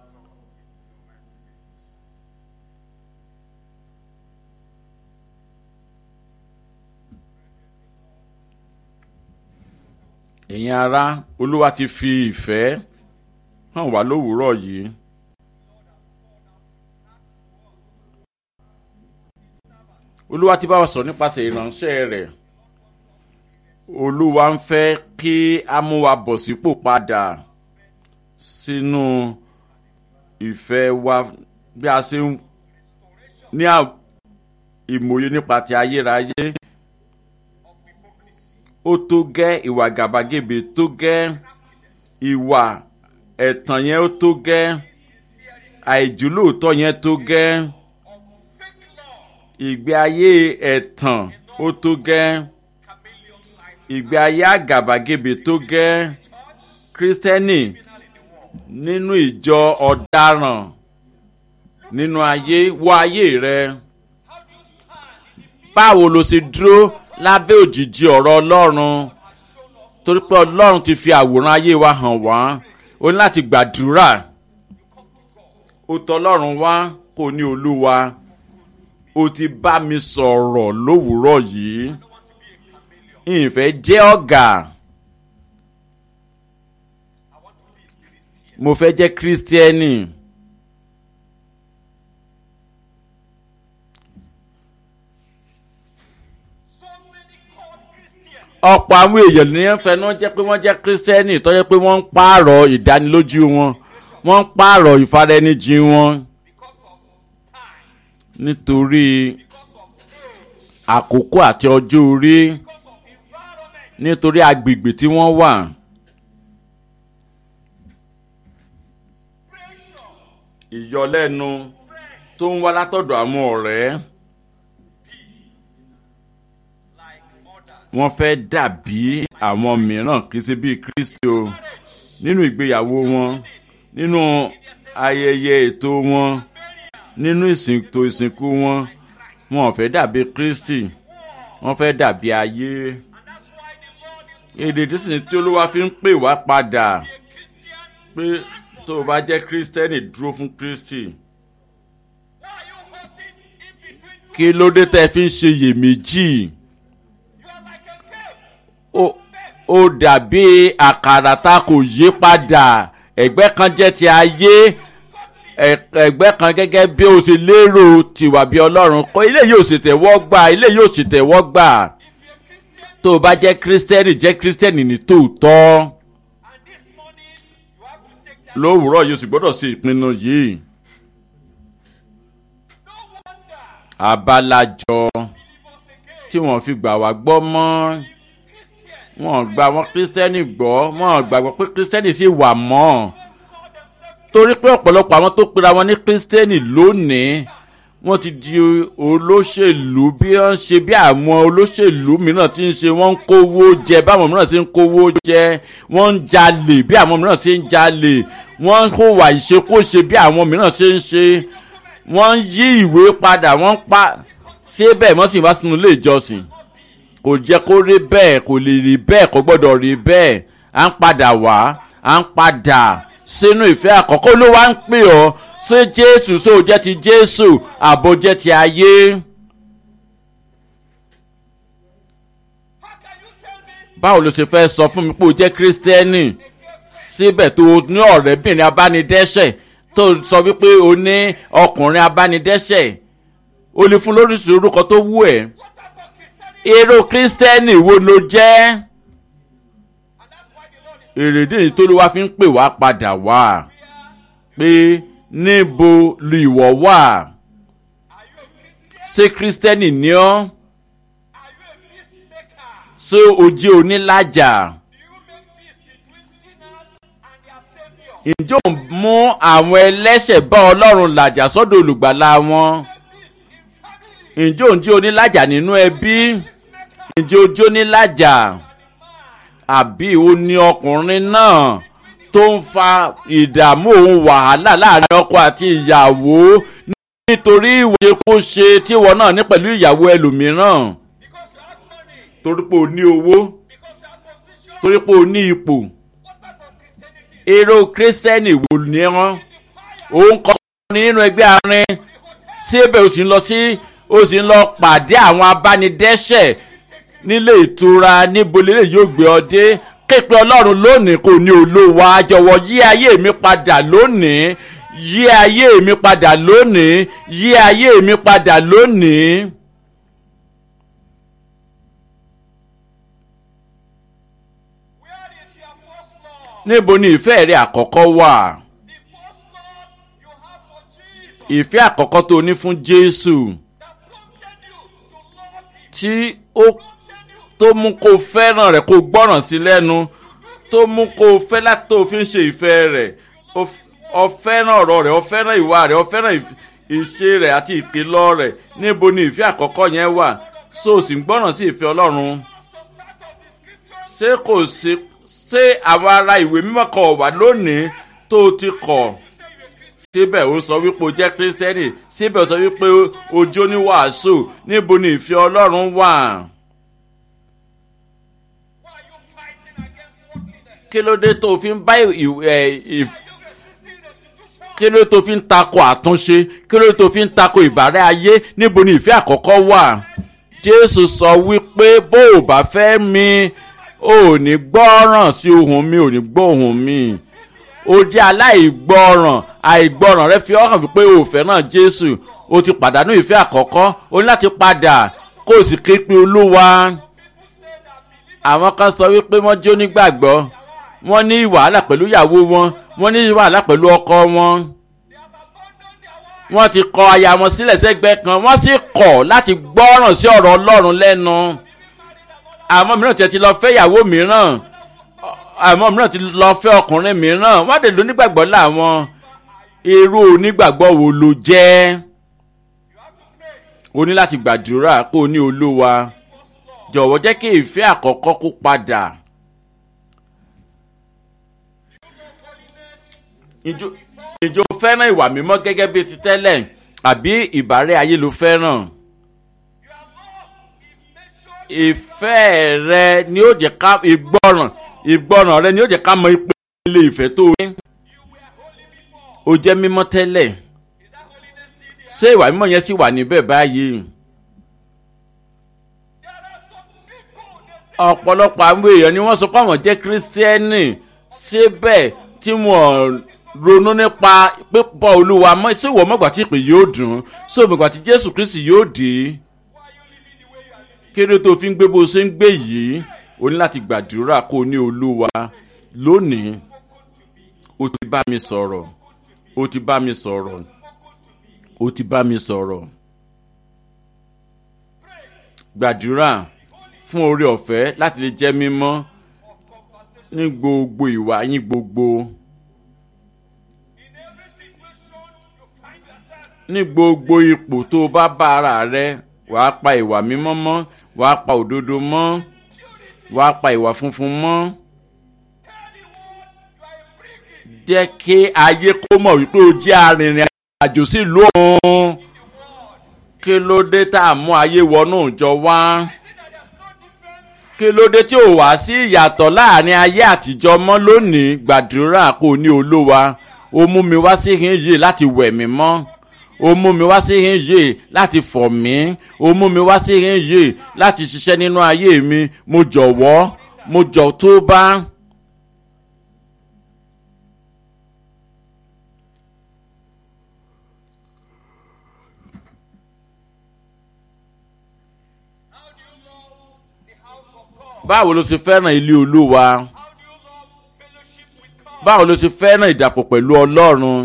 Ẹ̀yin ará, Olúwa ti fi ìfẹ́ hàn wá lówùúrọ̀ yìí. Olúwa ti bá wa sọ nípasẹ̀ ìránṣẹ́ rẹ̀. Olúwa ń fẹ́ kí a mú wa bọ̀ sípò padà sínú ìfẹ́ wa bí a ṣe ń ní ìmòye nípa ti ayérayé. Ó tó gẹ́ ìwà gàbàgebè tó gẹ́ ìwà ẹ̀tàn yẹn ó tó gẹ́ àìjólóòtọ́ yẹn tó gẹ́ ìgbé ayé ẹ̀tàn ó tó gẹ́, ìgbé ayé àgàbàgebè tó gẹ́. Kristẹni nínú ìjọ ọ̀daràn nínú ayé, wọ ayé rẹ. Báwo lo ṣe dúró lábẹ́ òjìji ọ̀rọ̀ Ọlọ́run? Torí pé Ọlọ́run ti fi àwòrán ayé wa hàn wá. O ní láti gbàdúrà. O tọ̀ Ọlọ́run wá kò ní Olúwa. O ti bá mi sọ̀rọ̀ lówùúrọ̀ yìí. Ìfẹ́ jẹ́ ọ̀gá. Mo fẹ́ jẹ́ Kírísítíẹ́nì. Ọ̀pọ̀ àwọn èèyàn ní fẹnu jẹ́ pé wọ́n jẹ́ Kírísítíẹ́nì tó jẹ́ pé wọ́n ń pààrọ̀ ìdánilójú wọn, wọ́n ń pààrọ̀ ìfaraẹnijìn wọn nítorí àkókò àti ọjọ́ orí, nítorí agbègbè tí wọ́n wà. Ìyọlẹ́nu tó ń wá látọ̀dọ̀ àwọn ọ̀rẹ́. Wọ́n fẹ́ dàbí àwọn mìíràn kì í ṣe bíi Kristi o. Nínú ìgbéyàwó wọn, nínú ayẹyẹ ètò wọn, nínú ìsìnkú ìsìnkú wọn, wọn ò fẹ́ dàbí Kristi. Wọ́n fẹ́ dàbí ayé. Èdè tí sì tí Olúwa fi ń pè wá padà pé tó o bá jẹ́ Kírísítẹ́nì dúró fún Kristi. Kí ló dé tẹ́ fi ń ṣe iyèméjì? Ó dàbí àkàrà tá kò yí padà. Ẹ̀gbẹ́ kan jẹ́ ti ayé, ẹ̀gbẹ́ kan gẹ́gẹ́ bí o ṣe lérò tìwà bí Ọlọ́run kọ́. Ilé yóò sì tẹ̀wọ́ gbà, ilé yóò sì tẹ̀wọ́ gbà. Tó o bá jẹ́ Kírísítẹ́nì, jẹ́ Kírísítẹ́nì ní tòótọ́. Lówùúrọ̀ yóò sì gbọ́dọ̀ ṣe ìpinnu yìí. Abalajọ tí wọ́n fi gbà wá gbọ́ mọ́. Wọ́n gba àwọn Kírísítẹ́nì gbọ́, wọ́n gbàgbọ́ pé Kírísítẹ́nì sì wà mọ́. Torí pé ọ̀pọ̀lọpọ̀ àwọn tó pera wọn ní Kírísítẹ́nì lónìí, wọ́n ti di olóṣèlú bí wọ́n ṣe bí àwọn olóṣèlú mìíràn ti ń ṣe. Wọ́n ń kówó jẹ báwọn mìíràn ṣe ń kówó jẹ. Wọ́n ń jalè bí àwọn mìíràn ṣe ń jalè. Wọ́n ń hùwà ìṣekúṣe bí àwọn mìíràn ṣe ń ṣe. Wọ́n ń yí ìwé padà, wọ́n ń pa síbẹ̀ wọ́n sì wá sínú ilé ìjọsìn. Kò jẹ́ kó rí bẹ́ẹ̀, kò lè rí bẹ́ẹ̀, kò gbọ́dọ̀ rí bẹ́ẹ̀. À ń padà wá, à ń padà sínú ìfẹ́ àkọ́kọ́. Ló wá ń pè ọ́ ṣé Jésù ṣó jẹ́ ti Jésù àbò jẹ́ ti ayé. Báwo ló ṣe fẹ́ sọ fún mi pé o jẹ́ Kírísítẹ́nì síbẹ̀ tó ní ọ̀rẹ́bìnrin abánidẹ́ṣẹ̀, tó sọ wípé o ní ọkùnrin abánidẹ́ṣẹ̀? O lè fún lóríṣìí orúkọ tó wù ẹ́. Irú Kírísítẹ́nì wo ló jẹ́? Èrèdí tó ló wá fi ń pè wá padà wá pé níbo lu ìwọ wà? Ṣé Kírísítẹ́nì ni ọ́? Ṣé o jẹ́ onílàjà? Ǹjẹ́ ò ń mú àwọn ẹlẹ́ṣẹ̀ bá Ọlọ́run làjà sọ́dọ̀ olùgbàlà wọn? Ǹjẹ́ ò ń jẹ́ onílàjà nínú ẹbí? Ǹjẹ́ o jẹ́ onílàjà? Àbí o ní ọkùnrin náà tó ń fa ìdààmú òun wàhálà láàrin ọkọ àti ìyàwó nítorí ìwòye kó ṣe tíwọ náà ní pẹ̀lú ìyàwó ẹlòmíràn? Torí pé o ní owó, torí pé o ní ipò. Èrò Kírísítẹ́nì wo ni wọ́n? Òun kọ́ nínú ẹgbẹ́ àárín, síbẹ̀ o sì ń lọ sí o sì ń lọ pàdé àwọn abánidẹ́ṣẹ̀ nílé ìtura. Níbo lélẹ̀ yóò gbé ọ dé? Képe Ọlọ́run lónìí kò ní Olúwa jọ̀wọ́ yí ayé mi padà lónìí, yí ayé mi padà lónìí, yí ayé mi padà lónìí. Níbo ni ìfẹ́ rẹ àkọ́kọ́ wà? Ìfẹ́ àkọ́kọ́ tó ní fún Jésù tí ó tó mú kó fẹ́ràn rẹ̀, kó gbọ́ràn sí lẹ́nu, tó mú kó fẹ́ láti tó fi ń ṣe ìfẹ́ rẹ̀. Ó fẹ́ràn ọ̀rọ̀ rẹ̀, ó fẹ́ràn ìwà rẹ̀, ó fẹ́ràn ìṣe rẹ̀ àti ìkìlọ̀ rẹ̀ níbo ni ìfẹ́ àkọ́kọ́ yẹn wà so o sì ń gbọ́ràn sí ìfẹ́ ọlọ́run ṣé kò sí ṣé àwọn ará ìwé mímọ́ kan wà lónìí tó o ti kọ̀ síbẹ̀ ó sọ wípé o jẹ́ kírísítẹ́nì síbẹ̀ ó sọ wípé o jó ní wàásù níbo ni ìfẹ́ ọlọ́run wà. kí ló dé tó o fi ń bá ìf kí ló dé tó o fi ń tako àtúnṣe kí ló dé tó o fi ń tako ìbárẹ́ ayé níbo ni ìfẹ́ àkọ́kọ́ wà. jésù sọ wípé bó o bá fẹ́ mi ò ní gbọ́ràn sí ohùn mi ò ní gbọ́ ohùn mi o jẹ́ aláìgbọ́ràn àìgbọ́ràn rẹ fi ọkàn wípé o fẹ́ràn jésù o ti pàdánù ìfẹ́ àkọ́kọ́ o ní láti padà kó o sì ké pe olúwa. àwọn kan sọ wípé wọ́n jẹ́ onígbàgbọ́ wọ́n ní wàhálà pẹ̀lú ìyàwó wọn wọ́n ní wàhálà pẹ̀lú ọkọ wọn wọ́n ti kọ aya wọn sílẹ̀ sẹ́gbẹ́ kan wọ́n sì kọ̀ láti gbọ́ràn sí ọ̀rọ̀ ọlọ́run lẹ́nu. àwọn mìíràn tiẹ̀ ti lọ fẹ́ ìyàwó mìíràn àwọn mìíràn ti lọ fẹ́ ọkùnrin mìíràn wọ́n dẹ̀ lónígbàgbọ́ làwọn irú onígbàgbọ́ wo ló jẹ́. o ní láti gbàdúrà kó o ní olúwa jọ̀wọ́ jẹ́ kí ìfẹ́ àkọ́kọ́ kó padà. ìjọ fẹ́ràn ìwà mímọ́ gẹ́gẹ́ bí ti tẹ́lẹ̀ àbí ìbárẹ́ ayé ló fẹ́ràn. ìfẹ́ rẹ ni ó jẹ́ ká ìgbọràn ìgbọràn rẹ ni ó jẹ́ ká mọ ìpele ìfẹ́ tó ní. o jẹ́ mímọ́ tẹ́lẹ̀ ṣé ìwà mímọ́ yẹn sì wà níbẹ̀ báyìí. ọ̀pọ̀lọpọ̀ àwọn èèyàn ni wọ́n sọ pé àwọn jẹ́ kírísítẹ́nì síbẹ̀ tí wọ́n ronú nípa pípọ̀ olúwa mọ́ sí ìwọ mọ́gbà tí ìpè yóò dùn sí òmùgbà tí jésù kristi yóò dé. kéré tó fi ń gbé bó ṣe ń gbé yìí o ní láti gbàdúrà kó o ní olúwa lónìí o ti bá mi sọ̀rọ̀ o ti bá mi sọ̀rọ̀ o ti bá mi sọ̀rọ̀. gbàdúrà fún oore ọ̀fẹ́ láti lè jẹ́ mímọ́ ní gbogbo ìwà yín gbogbo. ní gbogbo ipò tó bá bá ara rẹ wàá pa ìwà mímọ́ mọ́ wàá pa òdodo mọ́ wàá pa ìwà funfun mọ́. jẹ́ kí ayé kó mọ̀ wípé o jẹ́ arìnrìn àjò sí ìlú ọ̀hún. kí ló dé tá a mú ayé wọnú ìjọ wá? kí ló dé tí ò wá sí ìyàtọ̀ láàrin ayé àtijọ́ mọ́ lónìí? gbàdúrà kó ní olúwa ó mú mi wá sí ìhín yìí láti wẹ̀ mí mọ́ ó mú mi wá sí ìhín yìí láti fọ̀ mí ó mú mi wá sí ìhín yìí láti ṣiṣẹ́ nínú ayé mi mo jọ̀wọ́ mo jọ̀ tó bá. báwo ló ṣe fẹ́ràn ilé olúwa? báwo ló ṣe fẹ́ràn ìdàpọ̀ pẹ̀lú ọlọ́run?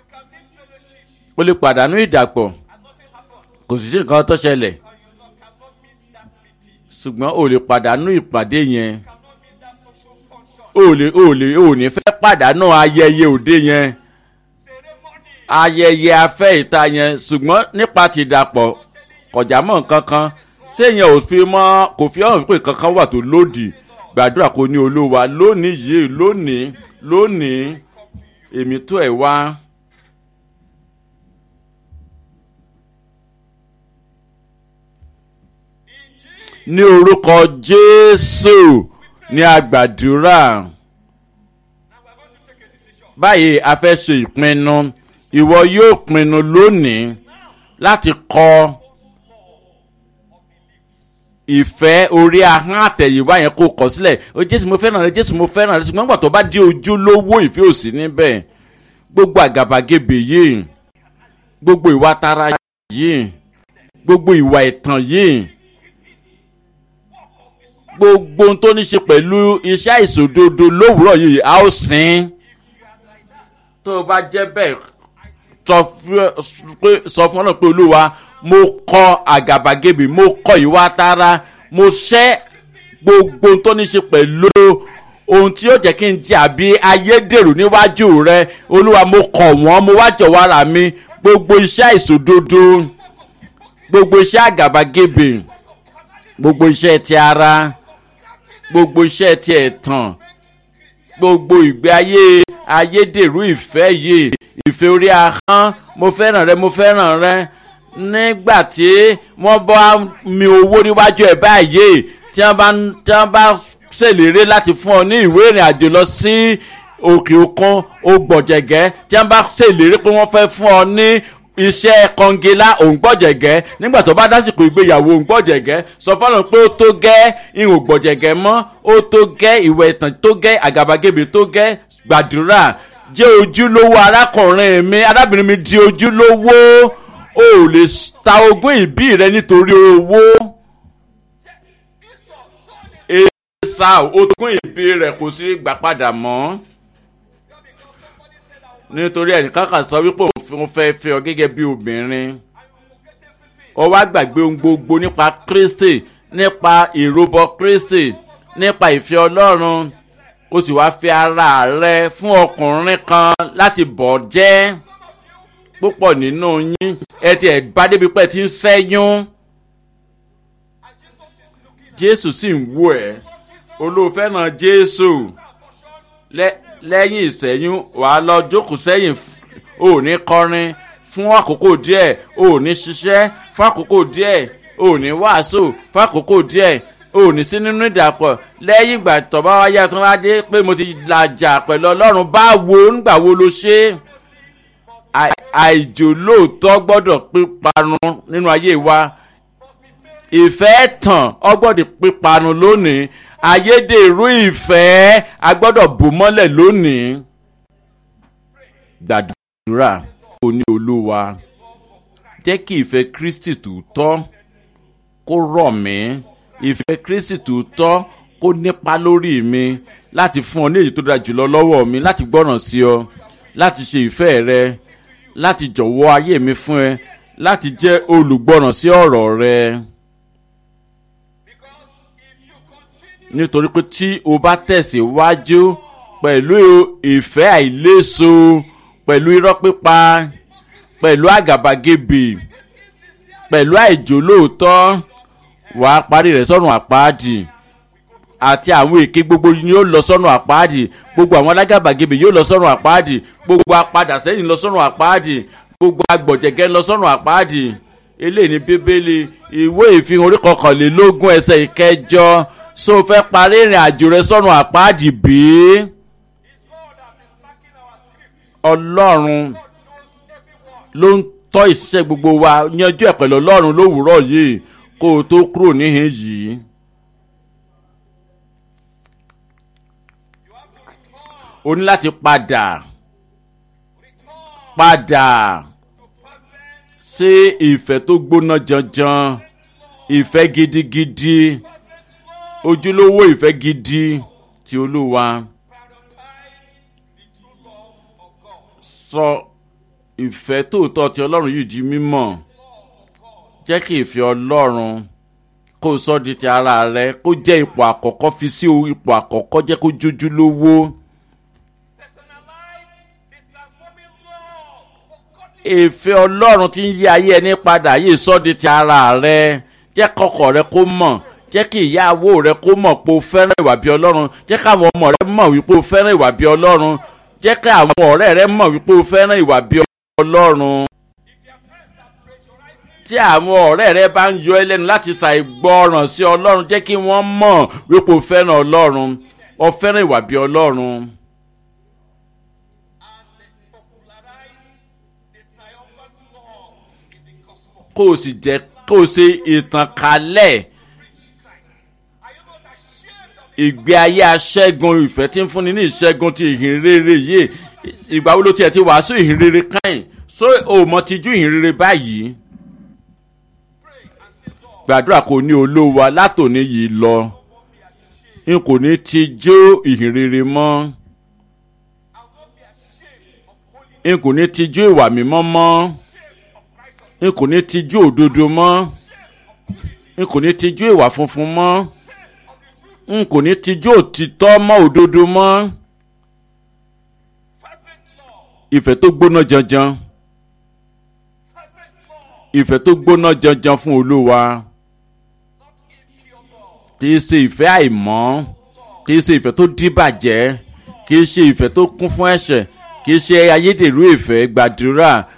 o lè pàdánù ìdàpọ̀ kò sì sí nǹkan tó ṣẹlẹ̀ ṣùgbọ́n o lè pàdánù ìpàdé yẹn o lè o lè o ní fẹ́ pàdánù ayẹyẹ òde yẹn ayẹyẹ afẹ́ ìta yẹn ṣùgbọ́n nípa ti ìdàpọ̀ kọjá mọ́ nǹkan kan séèyàn ò fi mọ́ kò fi hàn pé kankan wà tó lòdì. gbàdúrà kó ní olúwa lónìí yìí lónìí lónìí èmi tó ẹ̀ wá. ní orúkọ jésù ní agbàdúrà. báyìí a fẹ́ ṣe ìpinnu ìwọ yóò pinnu lónìí láti kọ ìfẹ́ orí ahọ́n àtẹ̀yìnwá yẹn kó kọ sílẹ̀ o jésù mo fẹ́ràn rẹ jésù mo fẹ́ràn rẹ ṣùgbọ́n nígbà tó bá dé ojúlówó ìfẹ́ òsì níbẹ̀ gbogbo àgàbàgebè yìí gbogbo ìwà tara yìí gbogbo ìwà ẹ̀tàn yìí gbogbo ohun tó ní ṣe pẹ̀lú iṣẹ́ àìṣòdodo lówùúrọ̀ yìí a ó sìn. tó o bá jẹ́ bẹ́ẹ̀ sọ fún ọ̀nà pé olúwa mo kọ àgàbàgebè mo kọ ìwà tara mo ṣẹ́ gbogbo ohun tó ní ṣe pẹ̀lú ohun tí yóò jẹ́ kí n jẹ́ àbí ayédèrú níwájú rẹ olúwa mo kọ̀ wọ́n mo wá jọ̀wọ́ ara mi gbogbo iṣẹ́ àìṣòdodo gbogbo iṣẹ́ àgàbàgebè gbogbo iṣẹ́ ti ara gbogbo iṣẹ́ ti ẹ̀tàn gbogbo ìgbé ayé ayédèrú ìfẹ́ yìí ìfẹ́ orí ahọ́n mo fẹ́ràn rẹ mo fẹ́ràn rẹ nígbà tí wọ́n bá mi owó níwájú ẹ̀ báyìí tí wọ́n bá tí wọ́n bá ṣèlérí láti fún ọ ní ìwé ìrìn àjò lọ sí òkè òkun ó gbọ̀jẹ̀gẹ́ tí wọ́n bá ṣèlérí pé wọ́n fẹ́ fún ọ ní iṣẹ́ kọngilá òǹgbọ̀jẹ̀gẹ́ nígbà tó bá dásìkò ìgbéyàwó òǹgbọ̀jẹ̀gẹ́ sọ fọ́nà pé ó tó gẹ́ ìhùn gbọ̀jẹ̀gẹ́ mọ́ ó tó gẹ́ ìwẹ̀ ìtàn tó gẹ́ àgàbàgebè tó gẹ́ gbàdúrà jẹ́ ojúlówó arákùnrin mi arábìnrin mi di ojúlówó o ò lè ta ogún ìbí rẹ nítorí owó èsà ogún ìbí rẹ kò sí gbà padà mọ́ nítorí ẹnìkan kan sọ wípé òun fẹ́ fẹ́ ọ gẹ́gẹ́ bí obìnrin ó wá gbàgbé ohun gbogbo nípa Kristi nípa ìrúbọ Kristi nípa ìfẹ́ Ọlọ́run ó sì wá fi ara rẹ fún ọkùnrin kan láti bọ̀ jẹ́ púpọ̀ nínú yín ẹ ti ẹ̀ bá débi pé ẹ ti ń ṣẹ́yún Jésù sì ń wò ẹ́ olóòfẹ́ náà Jésù lẹ́yìn ìṣẹ́yún wàá lọ jókòó sẹ́yìn ò ní kọrin fún àkókò díẹ̀ ò ní ṣiṣẹ́ fún àkókò díẹ̀ ò ní wàásù fún àkókò díẹ̀ ò ní sí nínú ìdàpọ̀ lẹ́yìn ìgbà tó bá wáyé tó bá dé pé mo ti làjà pẹ̀lú Ọlọ́run báwo nígbà wo ló ṣe àìjòlóòtọ́ gbọ́dọ̀ píparun nínú ayé wa ìfẹ́ tàn ọ gbọ́dọ̀ píparun lónìí ayédèrú ìfẹ́ a gbọ́dọ̀ bò mọ́lẹ̀ lónìí gbàdúrà kò ní Olúwa jẹ́ kí ìfẹ́ Kristi tòótọ́ kó rọ̀ mí ìfẹ́ Kristi tòótọ́ kó nípa lórí mi láti fún ọ ní èyí tó dára jùlọ lọ́wọ́ mi láti gbọ́ràn sí ọ láti ṣe ìfẹ́ rẹ láti jọ̀wọ́ ayé mi fún ẹ láti jẹ́ olùgbọ́ràn sí ọ̀rọ̀ rẹ. nítorí pé tí o bá tẹ̀síwájú pẹ̀lú ìfẹ́ àìléso pẹ̀lú irọ́ pípa pẹ̀lú àgàbàgebè pẹ̀lú àìjòlóòtọ́ wàá parí rẹ̀ sọ́run àpáàdì àti àwọn èké gbogbo ni yóò lọ sọ́run àpáàdì gbogbo àwọn alágàbàgebè yóò lọ sọ́run àpáàdì gbogbo apadà sẹ́yìn lọ sọ́run àpáàdì gbogbo agbọ̀jẹ̀gẹ́ lọ sọ́run àpáàdì eléyìí ní bíbélì ìwé ìfihàn orí kọkànlélógún ẹsẹ̀ ìkẹjọ so fẹ́ parí ìrìn àjò rẹ sọ́run àpáàdì bí? Ọlọ́run ló ń tọ́ ìṣiṣẹ́ gbogbo wa yanjú ẹ̀ pẹ̀lú Ọlọ́run lówùúrọ̀ yìí kó o tó kúrò níhìn yìí. O ní láti padà padà sí ìfẹ́ tó gbóná janjan ìfẹ́ gidigidi ojúlówó ìfẹ́ gidi ti Olúwa. Sọ ìfẹ́ tòótọ́ ti Ọlọ́run yìí di mímọ̀ jẹ́ kí ìfẹ́ Ọlọ́run kó sọ di ti ara rẹ kó jẹ́ ipò àkọ́kọ́ fi sí ipò àkọ́kọ́ jẹ́ kó jójúlówó. Ìfẹ́ Ọlọ́run tí ń yí ayé ẹni padà yìí sọ di ti ara rẹ jẹ́ kọ́kọ́ rẹ kó mọ̀ jẹ́ kí ìyàwó rẹ kó mọ̀ pé o fẹ́ràn ìwà bí Ọlọ́run jẹ́ káwọn ọmọ rẹ mọ̀ wípé o fẹ́ràn ìwà bí Ọlọ́run jẹ́ kí àwọn ọ̀rẹ́ rẹ mọ̀ wípé o fẹ́ràn ìwà bí Ọlọ́run. Tí àwọn ọ̀rẹ́ rẹ bá ń yọ ẹ́ lẹ́nu láti ṣàìgbọràn sí Ọlọ́run jẹ́ kí wọ́n mọ̀ wípé o fẹ́ràn Ọlọ́run o fẹ́ràn ìwà bí Ọlọ́run. Kó o sì jẹ́ kó o ṣe ìtànkálẹ̀ ìgbé ayé aṣẹ́gun ìfẹ́ tí ń fúnni ní ìṣẹ́gun ti ìhìn rere yìí ìgbà wo ló tiẹ̀ ti wàásù ìhìn rere káyìn so o mọ̀ tijú ìhìn rere báyìí. Gbàdúrà kò ní Olúwa látòní yìí lọ n kò ní tijú ìhìn rere mọ́ n kò ní tijú ìwà mímọ́ mọ́ n kò ní tijú òdodo mọ́ n kò ní tijú ìwà funfun mọ́ n kò ní tijú òtítọ́ mọ́ òdodo mọ́. Ìfẹ́ tó gbóná janjan ìfẹ́ tó gbóná janjan fún olúwa kì í ṣe ìfẹ́ àìmọ́ kì í ṣe ìfẹ́ tó díbàjẹ́ kì í ṣe ìfẹ́ tó kún fún ẹ̀ṣẹ̀ kì í ṣe ayédèrú ìfẹ́ gbàdúrà